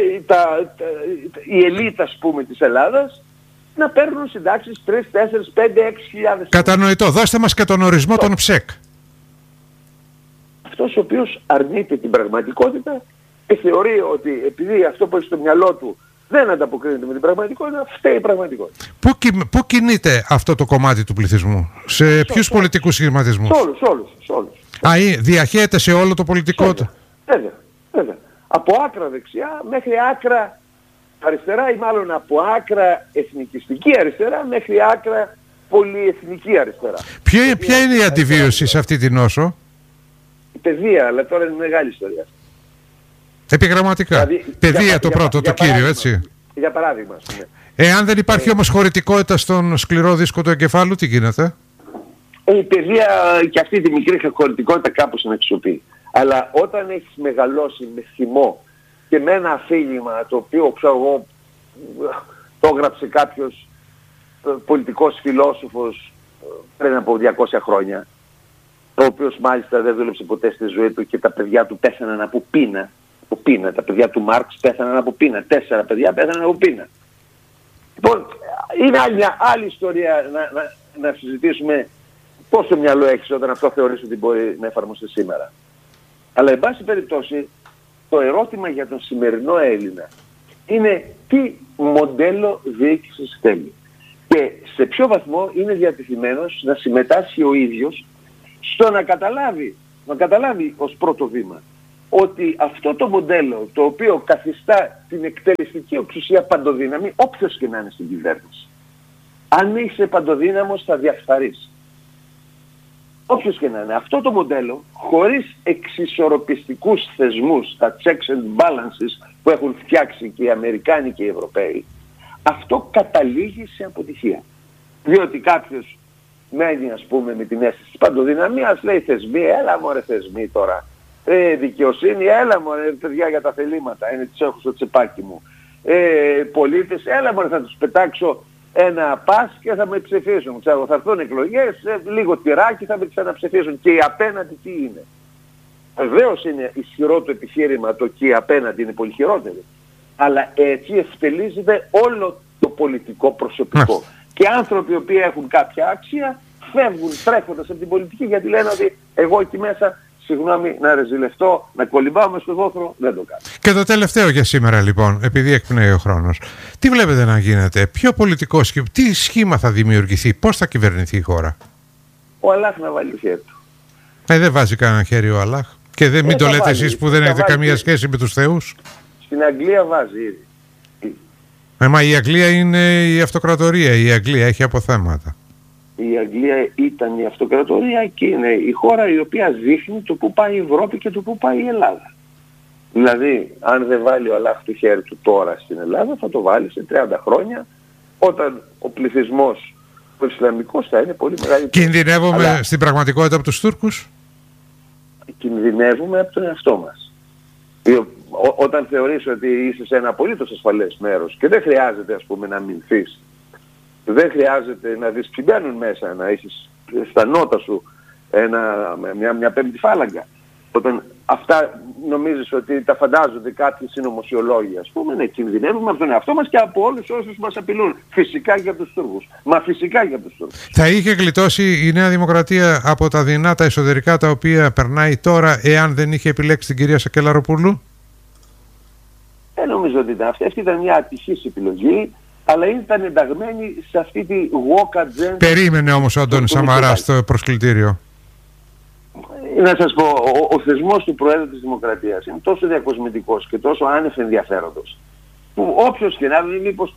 η ελίτ, ας πούμε, της Ελλάδας να παίρνουν συντάξεις 3, 4, 5, 6.000. Κατανοητό. Δώστε μας και τον ορισμό των ψεκ. Αυτός ο οποίος αρνείται την πραγματικότητα και θεωρεί ότι επειδή αυτό που έχει στο μυαλό του δεν ανταποκρίνεται με την πραγματικότητα, φταίει η πραγματικότητα. Πού κινείται αυτό το κομμάτι του πληθυσμού? Σε ποιους πολιτικούς σχηματισμούς? Σε όλους. Διαχέεται σε όλο το πολιτικό? Βέβαια. Από άκρα δεξιά μέχρι άκρα αριστερά, ή μάλλον από άκρα εθνικιστική αριστερά μέχρι άκρα πολυεθνική αριστερά. Ποια είναι η αντιβίωση σε αυτή την νόσο? Η παιδεία, αλλά τώρα είναι μεγάλη ιστορία. Επιγραμματικά. Δηλαδή, παιδεία το πρώτο, το κύριο, έτσι. Για παράδειγμα. Εάν δεν υπάρχει όμως χωρητικότητα στον σκληρό δίσκο του εγκεφάλου, τι γίνεται? Η παιδεία και αυτή τη μικρή χωρητικότητα κάπως είναι εξωπή. Αλλά όταν έχεις μεγαλώσει με θυμό και με ένα αφήγημα το οποίο, ξέρω εγώ, το έγραψε κάποιος πολιτικός φιλόσοφος πριν από 200 χρόνια, ο οποίος μάλιστα δεν δούλεψε ποτέ στη ζωή του και τα παιδιά του πέθαναν από πείνα. Τα παιδιά του Μάρξ πέθαναν από πείνα. 4 παιδιά πέθαναν από πείνα. Λοιπόν, είναι μια άλλη ιστορία να συζητήσουμε πόσο μυαλό έχεις όταν αυτό θεωρείς ότι μπορεί να εφαρμοστεί σήμερα. Αλλά εν πάση περιπτώσει το ερώτημα για τον σημερινό Έλληνα είναι τι μοντέλο διοίκησης θέλει. Και σε ποιο βαθμό είναι διατεθειμένος να συμμετάσχει ο ίδιος στο να καταλάβει ως πρώτο βήμα ότι αυτό το μοντέλο το οποίο καθιστά την εκτελεστική εξουσία παντοδύναμη, όποιος και να είναι στην κυβέρνηση, αν είσαι παντοδύναμος θα διαφθαρείς. Όποιος και να είναι. Αυτό το μοντέλο, χωρίς εξισορροπιστικούς θεσμούς, τα checks and balances που έχουν φτιάξει και οι Αμερικάνοι και οι Ευρωπαίοι, αυτό καταλήγει σε αποτυχία. Διότι κάποιος μένει, ας πούμε, με την αίσθηση της παντοδυναμίας, λέει θεσμοί, έλα μωρέ θεσμοί τώρα. Δικαιοσύνη, έλα μωρέ παιδιά για τα θελήματα, είναι τις έχω στο τσεπάκι μου. Πολίτες, έλα μωρέ θα τους πετάξω ένα πας και θα με ψηφίσουν. Ξέρω, θα έρθουν εκλογές, λίγο τυράκι θα με ξαναψηφίσουν. Και η απέναντι τι είναι? Βεβαίως είναι ισχυρό το επιχείρημα, το και η απέναντι είναι πολύ χειρότερη. Αλλά έτσι ευτελίζεται όλο το πολιτικό προσωπικό. Και άνθρωποι οι οποίοι έχουν κάποια άξια φεύγουν τρέχοντας από την πολιτική γιατί λένε ότι εγώ εκεί μέσα, συγγνώμη, να ρεζιλευτώ, να κολυμπάω μες στο βόθρο, δεν το κάνω. Και το τελευταίο για σήμερα λοιπόν, επειδή εκπνέει ο χρόνος. Τι βλέπετε να γίνεται, ποιο πολιτικό σχήμα, τι σχήμα θα δημιουργηθεί, πώς θα κυβερνηθεί η χώρα? Ο Αλλάχ να βάλει το χέρι του. Δεν βάζει κανένα χέρι ο Αλλάχ. Και δεν μην το λέτε εσείς που δεν έχετε καμία σχέση με τους θεούς. Στην Αγγλία βάζει ήδη. Μα η Αγγλία είναι η αυτοκρατορία, η Αγγλία έχει αποθέματα. Η Αγγλία ήταν η αυτοκρατορία και είναι η χώρα η οποία δείχνει το που πάει η Ευρώπη και το που πάει η Ελλάδα. Δηλαδή, αν δεν βάλει ο Αλλάχ το χέρι του τώρα στην Ελλάδα, θα το βάλει σε 30 χρόνια, όταν ο πληθυσμός ο Ισλαμικός θα είναι πολύ μεγάλη. Κινδυνεύουμε στην πραγματικότητα από τους Τούρκους? Κινδυνεύουμε από τον εαυτό μας. Όταν θεωρείς ότι είσαι σε ένα απολύτως ασφαλές μέρος και δεν χρειάζεται, ας πούμε, να αμυνθείς, δεν χρειάζεται να δεις ποιοι μπαίνουν μέσα, να έχεις στα νότα σου μια πέμπτη φάλαγγα. Όταν αυτά νομίζεις ότι τα φαντάζονται κάποιοι συνωμοσιολόγοι, ας πούμε, ναι, κινδυνεύουμε από τον εαυτό μας και από όλους όσους μας απειλούν. Φυσικά και από τους Τούρκους. Μα φυσικά και από τους Τούρκους. Θα είχε γλιτώσει η Νέα Δημοκρατία από τα δεινά τα εσωτερικά τα οποία περνάει τώρα, εάν δεν είχε επιλέξει την κυρία Σακελαροπούλου? Δεν νομίζω ότι ήταν αυτή. Αυτή ήταν μια ατυχής επιλογή, αλλά ήταν ενταγμένη σε αυτή τη woke agenda. Περίμενε όμως ο Αντώνης Σαμαράς στο προσκλητήριο. Να σας πω, ο θεσμός του Προέδρου της Δημοκρατίας είναι τόσο διακοσμητικός και τόσο άνευ ενδιαφέροντος, που όποιος και να είναι, μήπως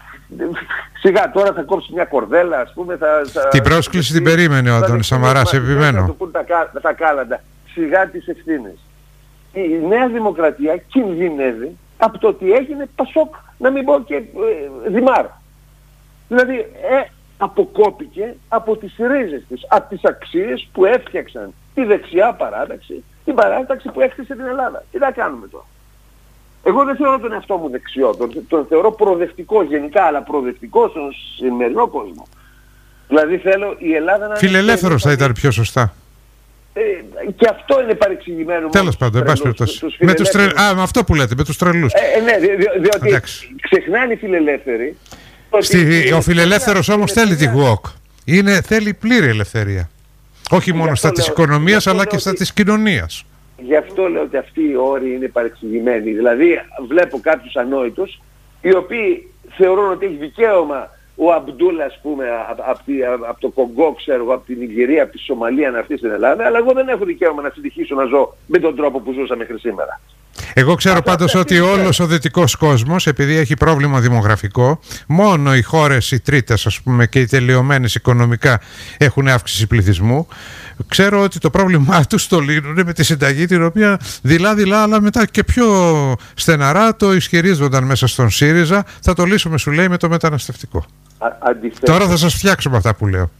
σιγά τώρα θα κόψει μια κορδέλα, ας πούμε, την πρόσκληση την περίμενε ο Αντώνης Σαμαράς, επιμένω. Θα του πούν τα κάλαντα, σιγά τις ευθύνες. Η Νέα Δημοκρατία κινδυνεύει από το ότι έγινε Πασόκ, να μην πω και Δημάρ. Δηλαδή αποκόπηκε από τις ρίζες της, από τις αξίες που έφτιαξαν τη δεξιά παράταξη, την παράταξη που έκτισε την Ελλάδα. Τι θα κάνουμε τώρα? Εγώ δεν θεωρώ τον εαυτό μου δεξιό, τον θεωρώ προοδευτικό γενικά, αλλά προοδευτικό στον σημερινό κόσμο. Δηλαδή θέλω η Ελλάδα να... Φιλελεύθερος θα ήταν πιο σωστά. Και αυτό είναι παρεξηγημένο. Τέλος πάντων, εν πάση περιπτώσει. Με αυτό που λέτε, με τους τρελούς. Ναι, διότι ξεχνάνε οι φιλελεύθεροι. Ο φιλελεύθερος όμως θέλει τη WOC. Θέλει πλήρη ελευθερία. Όχι μόνο στα της οικονομίας, αλλά και στα της κοινωνίας. Γι' αυτό λέω ότι αυτοί οι όροι είναι παρεξηγημένοι. Δηλαδή βλέπω κάποιους ανόητους, οι οποίοι θεωρούν ότι έχει δικαίωμα ο Αμπντούλα, ας πούμε, από το Κογκό, ξέρω, από την Ιγυρία, από τη Σομαλία να έρθει στην Ελλάδα, αλλά εγώ δεν έχω δικαίωμα να συνεχίσω να ζω με τον τρόπο που ζούσα μέχρι σήμερα. Εγώ ξέρω πάντως ότι όλος ο δυτικός κόσμος, επειδή έχει πρόβλημα δημογραφικό, μόνο οι χώρες οι τρίτες, ας πούμε, και οι τελειωμένες οικονομικά έχουν αύξηση πληθυσμού. Ξέρω ότι το πρόβλημά τους το λύνουν με τη συνταγή, την οποία δειλά-δειλά, αλλά μετά και πιο στεναρά το ισχυρίζονταν μέσα στον ΣΥΡΙΖΑ. Θα το λύσουμε, σου λέει, με το μεταναστευτικό. Τώρα θα σας φτιάξουμε αυτά που λέω.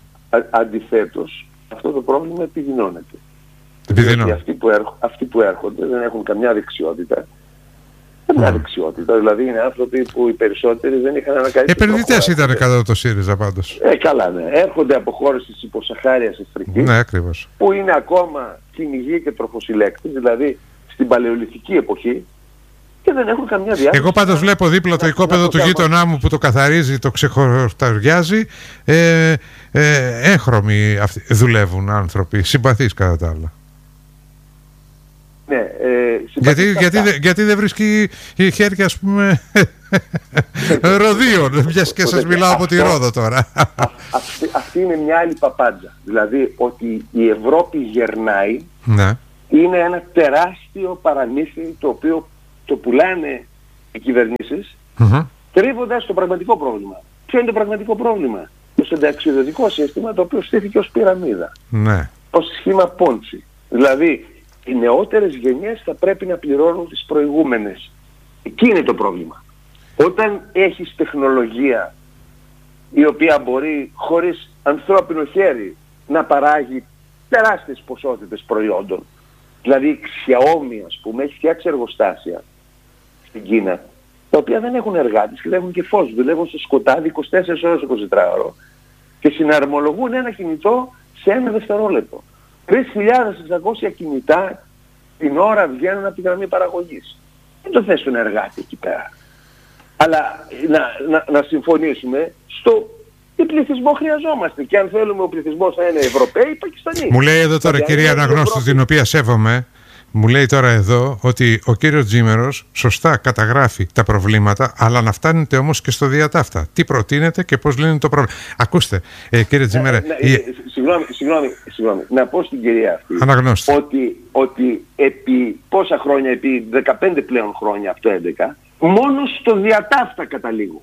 Αντιθέτως, αυτό το πρόβλημα επιδεινώνεται. Γιατί αυτοί που έρχονται δεν έχουν καμιά δεξιότητα. Καμιά δεξιότητα. Δηλαδή είναι άνθρωποι που οι περισσότεροι δεν είχαν ανακαλύψει. Επενδυτές ήταν κατά το ΣΥΡΙΖΑ πάντως. Καλά, ναι. Έρχονται από χώρες της υποσαχάριας Αφρικής. Ναι, ακριβώς. Που είναι ακόμα κυνηγοί και τροφοσυλλέκτες, δηλαδή στην παλαιολιθική εποχή. Και δεν έχουν καμιά διάθεση. Εγώ πάντως βλέπω δίπλα το οικόπεδο του γείτονά μου που το καθαρίζει, το ξεχορταριάζει. Έγχρωμοι δουλεύουν άνθρωποι, συμπαθείς κατά τα άλλα. Ναι, γιατί δεν βρίσκει η χέρια, ας πούμε, ροδίων, μιας και σας μιλάω από τη Ρόδο τώρα. Αυτή είναι μια άλλη παπάντζα. Δηλαδή ότι η Ευρώπη γερνάει, ναι, είναι ένα τεράστιο παραμύθι το οποίο το πουλάνε οι κυβερνήσεις, κρύβοντας το πραγματικό πρόβλημα. Ποιο είναι το πραγματικό πρόβλημα? Το συνταξιοδοτικό σύστημα, το οποίο στήθηκε ως πυραμίδα, ναι, ως σχήμα Πόντσι. Δηλαδή οι νεότερες γενιές θα πρέπει να πληρώνουν τις προηγούμενες. Εκεί είναι το πρόβλημα. Όταν έχεις τεχνολογία η οποία μπορεί χωρίς ανθρώπινο χέρι να παράγει τεράστιες ποσότητες προϊόντων, δηλαδή η Xiaomi, ας πούμε, έχει φτιάξει εργοστάσια στην Κίνα, τα οποία δεν έχουν εργάτες και δεν έχουν και φως, δουλεύουν στο σκοτάδι 24 ώρες 24 και συναρμολογούν ένα κινητό σε ένα δευτερόλεπτο. 3.600 κινητά την ώρα βγαίνουν από τη γραμμή παραγωγής. Δεν το θες τον εργάτη εκεί πέρα. Αλλά να συμφωνήσουμε στο τι πληθυσμό χρειαζόμαστε. Και αν θέλουμε ο πληθυσμός να είναι Ευρωπαίοι, Πακιστανοί. Μου λέει εδώ τώρα κυρία Αναγνώστου, την οποία σέβομαι, μου λέει τώρα εδώ ότι ο κύριος Τζίμερος σωστά καταγράφει τα προβλήματα, αλλά να φτάνετε όμως και στο διατάφτα. Τι προτείνετε και πώς λύνει το πρόβλημα. Ακούστε, κύριε Τζίμερε... Συγγνώμη, να πω στην κυρία αυτή Αναγνώστη ότι επί πόσα χρόνια, επί 15 πλέον χρόνια από το 2011, μόνο στο διατάφτα καταλήγω.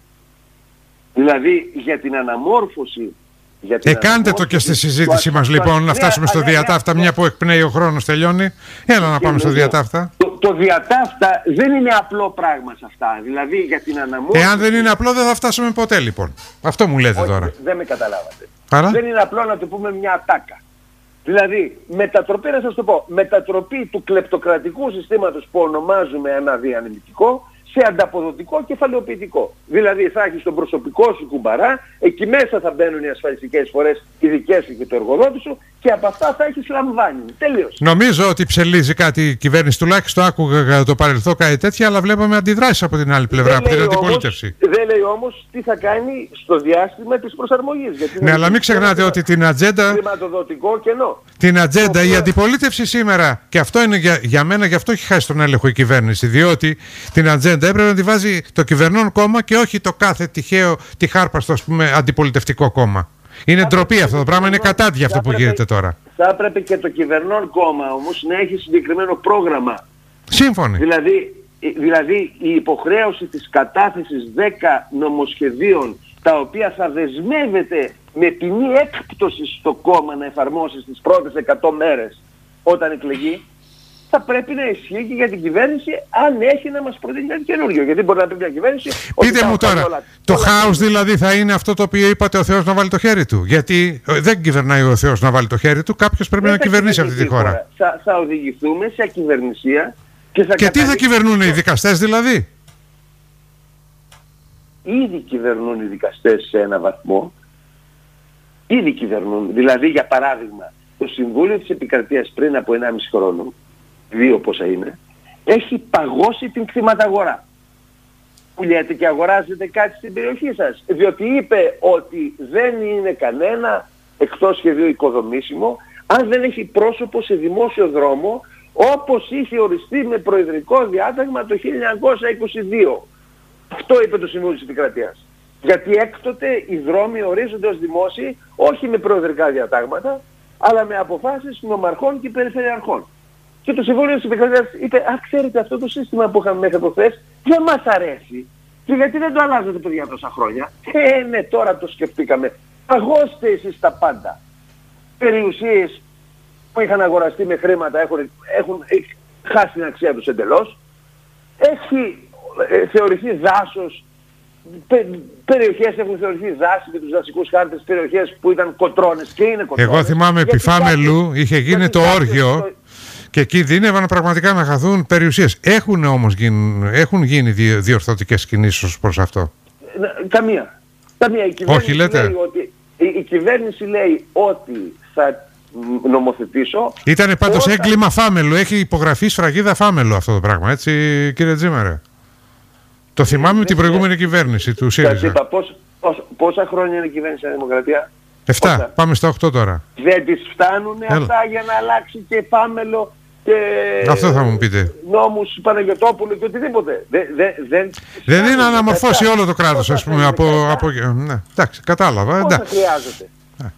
Δηλαδή για την αναμόρφωση... Κάντε το και στη συζήτηση μας λοιπόν, να φτάσουμε στο διατάφτα, μια που εκπνέει ο χρόνος, τελειώνει. Έλα να πάμε στο διατάφτα. Το διατάφτα δεν είναι απλό πράγμα σε αυτά. Δηλαδή για την αναμόρφωση... Εάν δεν είναι απλό δεν θα φτάσουμε ποτέ λοιπόν. Αυτό μου λέτε τώρα. Δεν με καταλάβατε. Άρα? Δεν είναι απλό να το πούμε μια ατάκα. Δηλαδή μετατροπή, να σας το πω, μετατροπή του κλεπτοκρατικού συστήματος που ονομάζουμε αναδιανεμητικό σε ανταποδοτικό κεφαλαιοποιητικό. Δηλαδή θα έχεις τον προσωπικό σου κουμπαρά, εκεί μέσα θα μπαίνουν οι ασφαλιστικές φορές, οι δικές σου και το εργοδότη σου, και από αυτά θα έχεις λαμβάνει. Τελείως. Νομίζω ότι ψελίζει κάτι η κυβέρνηση, τουλάχιστον άκουγα το παρελθόν κάτι τέτοια, αλλά βλέπουμε αντιδράσεις από την άλλη πλευρά, από την αντιπολίτευση. Δεν λέει όμως τι θα κάνει στο διάστημα της προσαρμογής. Γιατί ναι, αλλά μην ξεχνάτε ότι την ατζέντα. Χρηματοδοτικό κενό. Την ατζέντα, η αντιπολίτευση σήμερα, και αυτό είναι για μένα, γι' αυτό έχει χάσει τον έλεγχο η κυβέρνηση, διότι την ατζέντα έπρεπε να τη βάζει το κυβερνών κόμμα και όχι το κάθε τυχαίο, τυχάρπαστο, ας πούμε, αντιπολιτευτικό κόμμα. Είναι ντροπή αυτό το πράγμα, είναι κατάδια αυτό που γίνεται τώρα. Θα έπρεπε και το κυβερνών κόμμα όμως να έχει συγκεκριμένο πρόγραμμα. Σύμφωνοι. Δηλαδή η υποχρέωση της κατάθεσης 10 νομοσχεδίων, τα οποία θα δεσμεύεται με ποινή έκπτωση στο κόμμα να εφαρμόσει στις πρώτες 100 μέρες όταν εκλεγεί, θα πρέπει να ισχύει και για την κυβέρνηση, αν έχει να μας προτείνει κάτι καινούργιο. Γιατί μπορεί να πει μια κυβέρνηση... Πείτε μου τώρα, το χάος δηλαδή θα είναι αυτό το οποίο είπατε, ο Θεός να βάλει το χέρι του? Γιατί δεν κυβερνάει ο Θεός να βάλει το χέρι του, κάποιος πρέπει να κυβερνήσει αυτή τη χώρα. Θα οδηγηθούμε σε ακυβερνησία και τι θα κυβερνούν οι δικαστές δηλαδή? Ήδη κυβερνούν οι δικαστές σε ένα βαθμό. Ήδη κυβερνούν. Δηλαδή, για παράδειγμα, το Συμβούλιο της Επικρατείας πριν από 1,5 χρόνο, 2 πόσα είναι, έχει παγώσει την κτηματαγορά. Πουλιέται και αγοράζετε κάτι στην περιοχή σας. Διότι είπε ότι δεν είναι κανένα εκτός σχεδίου οικοδομήσιμο αν δεν έχει πρόσωπο σε δημόσιο δρόμο, όπως είχε οριστεί με προεδρικό διάταγμα το 1922. Αυτό είπε το Συμβούλιο της Επικρατείας. Γιατί έκτοτε οι δρόμοι ορίζονται ως δημόσιοι, όχι με προεδρικά διατάγματα, αλλά με αποφάσεις νομαρχών και περιφερειαρχών. Και το Συμβούλιο της Επικρατείας είπε, ξέρετε, αυτό το σύστημα που είχαμε μέχρι προχθές δεν μας αρέσει. Και γιατί δεν το αλλάζετε, παιδιά, τόσα χρόνια? Ναι, τώρα το σκεφτήκαμε. Παγώστε εσείς τα πάντα. Περιουσίες που είχαν αγοραστεί με χρήματα έχουν χάσει την αξία τους εντελώς. Έχει θεωρηθεί δάσος. Περιοχές έχουν θεωρηθεί δάση με τους δασικούς χάρτες, περιοχές που ήταν κοτρώνες και είναι κοτρώνες. Εγώ θυμάμαι επί Φάμελου είχε γίνει το όργιο και εκεί δίνευαν πραγματικά να χαθούν περιουσίες. Έχουν όμως γίνει διορθωτικές κινήσεις ως προς αυτό? Καμία. Όχι, λέτε. Η κυβέρνηση λέει ότι θα νομοθετήσω. Ήτανε πάντως έγκλημα Φάμελου. Έχει υπογραφεί σφραγίδα Φάμελου αυτό το πράγμα, έτσι, κύριε Τζίμερε? Το θυμάμαι με την προηγούμενη κυβέρνηση του ΣΥΡΙΖΑ. Πόσα χρόνια είναι η κυβέρνηση Δημοκρατία? 7. Πάμε στα 8 τώρα. Δεν τις φτάνουν αυτά για να αλλάξει και Φάμελο αυτό θα μου πείτε. Νόμους Παναγιωτόπουλου και οτιδήποτε. Δεν είναι να αναμορφώσει όλο το κράτος, ας πούμε, ναι, εντάξει, κατάλαβα. Πόσα χρειάζεται.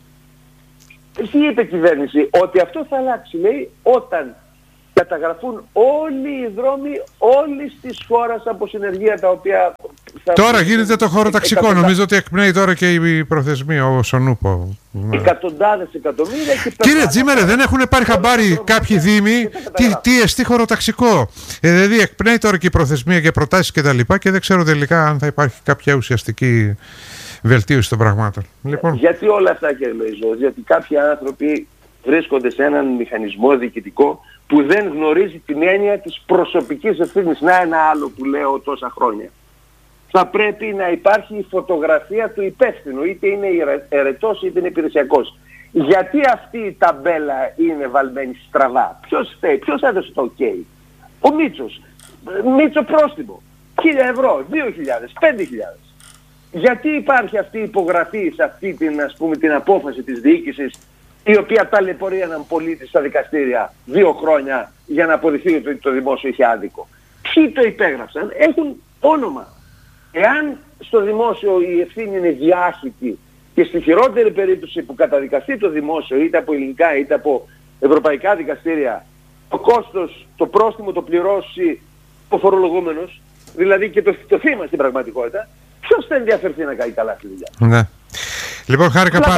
Τι είπε η κυβέρνηση? Ότι αυτό θα αλλάξει, λέει, όταν καταγραφούν όλοι οι δρόμοι όλης της χώρας από συνεργεία τα οποία... Τώρα γίνεται το χωροταξικό. Νομίζω ότι εκπνέει τώρα και η προθεσμία, ο Σονούπο. Εκατοντάδες εκατομμύρια. Κύριε Τζίμερε, δεν έχουν πάρει χαμπάρι κάποιοι δήμοι τι εστί χωροταξικό? Δηλαδή εκπνέει τώρα και η προθεσμία και προτάσεις και τα λοιπά και δεν ξέρω τελικά αν θα υπάρχει κάποια ουσιαστική βελτίωση των πραγμάτων. Λοιπόν. Γιατί όλα αυτά, κύριε Λοϊζό? Γιατί κάποιοι άνθρωποι βρίσκονται σε έναν μηχανισμό διοικητικό που δεν γνωρίζει την έννοια της προσωπικής ευθύνης. Να ένα άλλο που λέω τόσα χρόνια. Θα πρέπει να υπάρχει η φωτογραφία του υπεύθυνου, είτε είναι ερετός είτε είναι υπηρεσιακός. Γιατί αυτή η ταμπέλα είναι βαλμένη στραβά? Ποιος φταίει? Ποιος έδωσε το OK? Ο Μίτσος. Μίτσο πρόστιμο. 1.000 ευρώ, 2.000, 5.000. Γιατί υπάρχει αυτή η υπογραφή σε αυτή την, ας πούμε, την απόφαση της διοίκησης, η οποία ταλαιπωρεί έναν πολίτη στα δικαστήρια 2 χρόνια για να αποδειχθεί ότι το δημόσιο είχε άδικο? Ποιοι το υπέγραψαν? Έχουν όνομα. Εάν στο δημόσιο η ευθύνη είναι διάχυτη και στη χειρότερη περίπτωση που καταδικαστεί το δημόσιο είτε από ελληνικά είτε από ευρωπαϊκά δικαστήρια, το κόστος, το πρόστιμο το πληρώσει ο φορολογούμενος, δηλαδή και το θύμα στην πραγματικότητα, ποιος θα ενδιαφερθεί να κάνει καλά στη δουλειά? Ναι. Λοιπόν,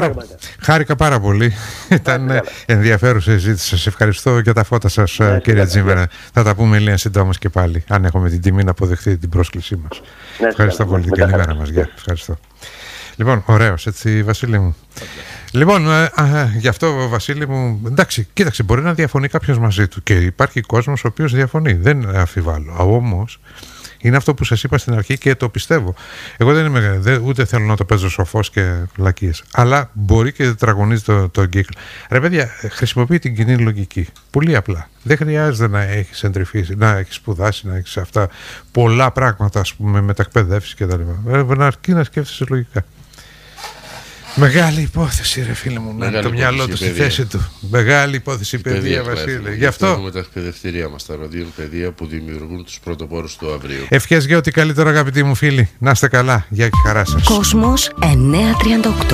χάρηκα πάρα πολύ. Ήταν ενδιαφέρουσα συζήτηση. Σας ευχαριστώ για τα φώτα σας, κύριε Τζίμερα. Θα τα πούμε λίγα συντόμως και πάλι, αν έχουμε την τιμή να αποδεχτεί την πρόσκλησή μας. Ευχαριστώ πολύ. Την καλημέρα μας. Ευχαριστώ. Λοιπόν, ωραίος, έτσι, Βασίλη μου. Λοιπόν, γι' αυτό, Βασίλη μου, εντάξει, κοίταξε, μπορεί να διαφωνεί κάποιος μαζί του και υπάρχει κόσμος ο οποίος διαφωνεί. Δεν αμφιβάλλω. Όμως, είναι αυτό που σας είπα στην αρχή και το πιστεύω. Εγώ δεν είμαι, ούτε θέλω να το παίζω σοφός και βλακίες. Αλλά μπορεί και τετραγωνίζει τον κύκλο. Ρε παιδιά, χρησιμοποιεί την κοινή λογική. Πολύ απλά. Δεν χρειάζεται να έχεις εντρυφήσει, να έχεις σπουδάσει, να έχεις αυτά πολλά πράγματα, ας πούμε, μετακπαιδεύσεις και τα λοιπά. Να αρκεί να σκέφτεσαι λογικά. Μεγάλη υπόθεση, ρε φίλε μου, να το μυαλό του στη θέση του. Μεγάλη υπόθεση η παιδεία, Βασίλη. Γι' αυτό έχουμε τα εκπαιδευτήριά μας, τα ροδιών παιδεία που δημιουργούν τους πρωτοπόρους του αύριο. Ευχές για ό,τι καλύτερο, αγαπητοί μου φίλοι. Να είστε καλά. Γεια και χαρά σας. Κόσμος 938.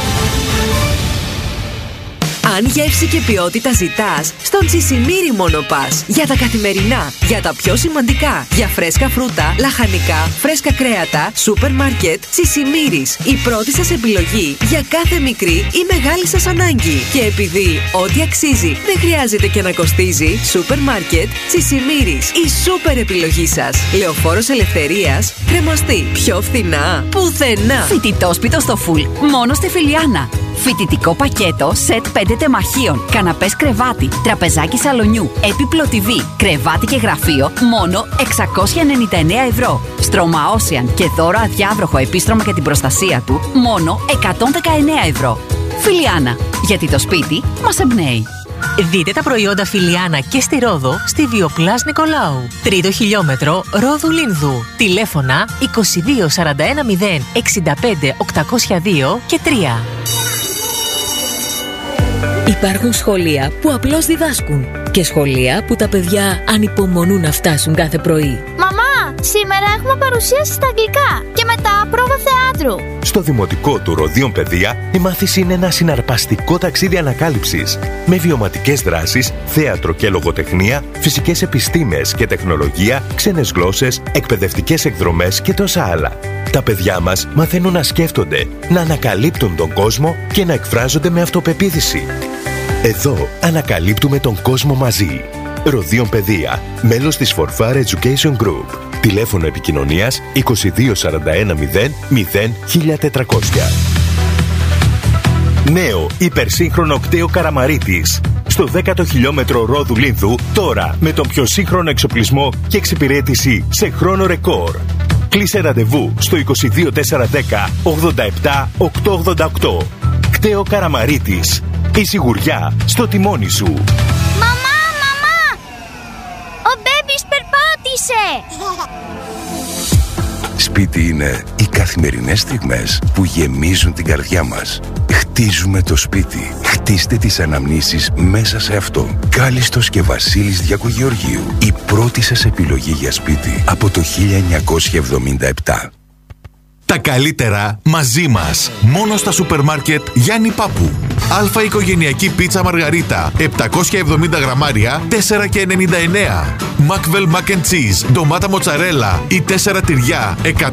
Αν γεύση και ποιότητα ζητάς, στον Τσισιμίρι μόνο πας. Για τα καθημερινά, για τα πιο σημαντικά, για φρέσκα φρούτα, λαχανικά, φρέσκα κρέατα, σούπερ μάρκετ, Τσισιμίρις. Η πρώτη σας επιλογή για κάθε μικρή ή μεγάλη σας ανάγκη. Και επειδή ό,τι αξίζει δεν χρειάζεται και να κοστίζει, σούπερ μάρκετ, Τσισιμίρις. Η σούπερ επιλογή σας. Λεωφόρος Ελευθερίας, κρεμαστή. Πιο φθηνά, πουθενά. Φοιτητόσπιτο στο φουλ, μόνο στη Φιλιάνα. Φοιτητικό πακέτο, σετ 5 τεμαχίων, καναπές κρεβάτι, τραπεζάκι σαλονιού, έπιπλο TV, κρεβάτι και γραφείο, μόνο 699 ευρώ. Στρώμα Ocean και δώρο αδιάβροχο επίστρωμα για την προστασία του, μόνο 119 ευρώ. Φιλιάνα, γιατί το σπίτι μας εμπνέει. Δείτε τα προϊόντα Φιλιάνα και στη Ρόδο, στη Βιοπλάς Νικολάου. 3ο χιλιόμετρο Ρόδου Λίνδου. Τηλέφωνα 22 41 0 65 802 και 3. Υπάρχουν σχολεία που απλώς διδάσκουν και σχολεία που τα παιδιά ανυπομονούν να φτάσουν κάθε πρωί. Μαμά, σήμερα έχουμε παρουσίαση στα αγγλικά και μετά πρόβα θεάτρου. Στο Δημοτικό του Ροδιών Παιδεία, η μάθηση είναι ένα συναρπαστικό ταξίδι ανακάλυψης με βιωματικές δράσεις, θέατρο και λογοτεχνία, φυσικές επιστήμες και τεχνολογία, ξένες γλώσσες, εκπαιδευτικές εκδρομές και τόσα άλλα. Τα παιδιά μας μαθαίνουν να σκέφτονται, να ανακαλύπτουν τον κόσμο και να εκφράζονται με αυτοπεποίθηση. Εδώ ανακαλύπτουμε τον κόσμο μαζί. Ροδιών Παιδεία, μέλος της Forfar Education Group. Τηλέφωνο επικοινωνίας 22 41 0 0 1400. Νέο υπερσύγχρονο κτέο Καραμαρίτης. Στο 10ο χιλιόμετρο Ρόδου Λίνδου, τώρα με τον πιο σύγχρονο εξοπλισμό και εξυπηρέτηση σε χρόνο ρεκόρ. Κλείσε ραντεβού στο 22 410 87 888. Κτέο Καραμαρίτης. Η σιγουριά στο τιμόνι σου. Μαμά! Ο μπέμπις περπάτησε! Σπίτι είναι οι καθημερινές στιγμές που γεμίζουν την καρδιά μας. Χτίζουμε το σπίτι. Χτίστε τις αναμνήσεις μέσα σε αυτό. Κάλιστος και Βασίλης Διακογεωργίου. Η πρώτη σας επιλογή για σπίτι από το 1977. Τα καλύτερα μαζί μας. Μόνο στα σούπερ μάρκετ Γιάννη Πάπου. Αλφα οικογενειακή πίτσα μαργαρίτα 770 γραμμάρια 4,99. Μακβελ Mac and Cheese ντομάτα μοτσαρέλα ή 4 τυριά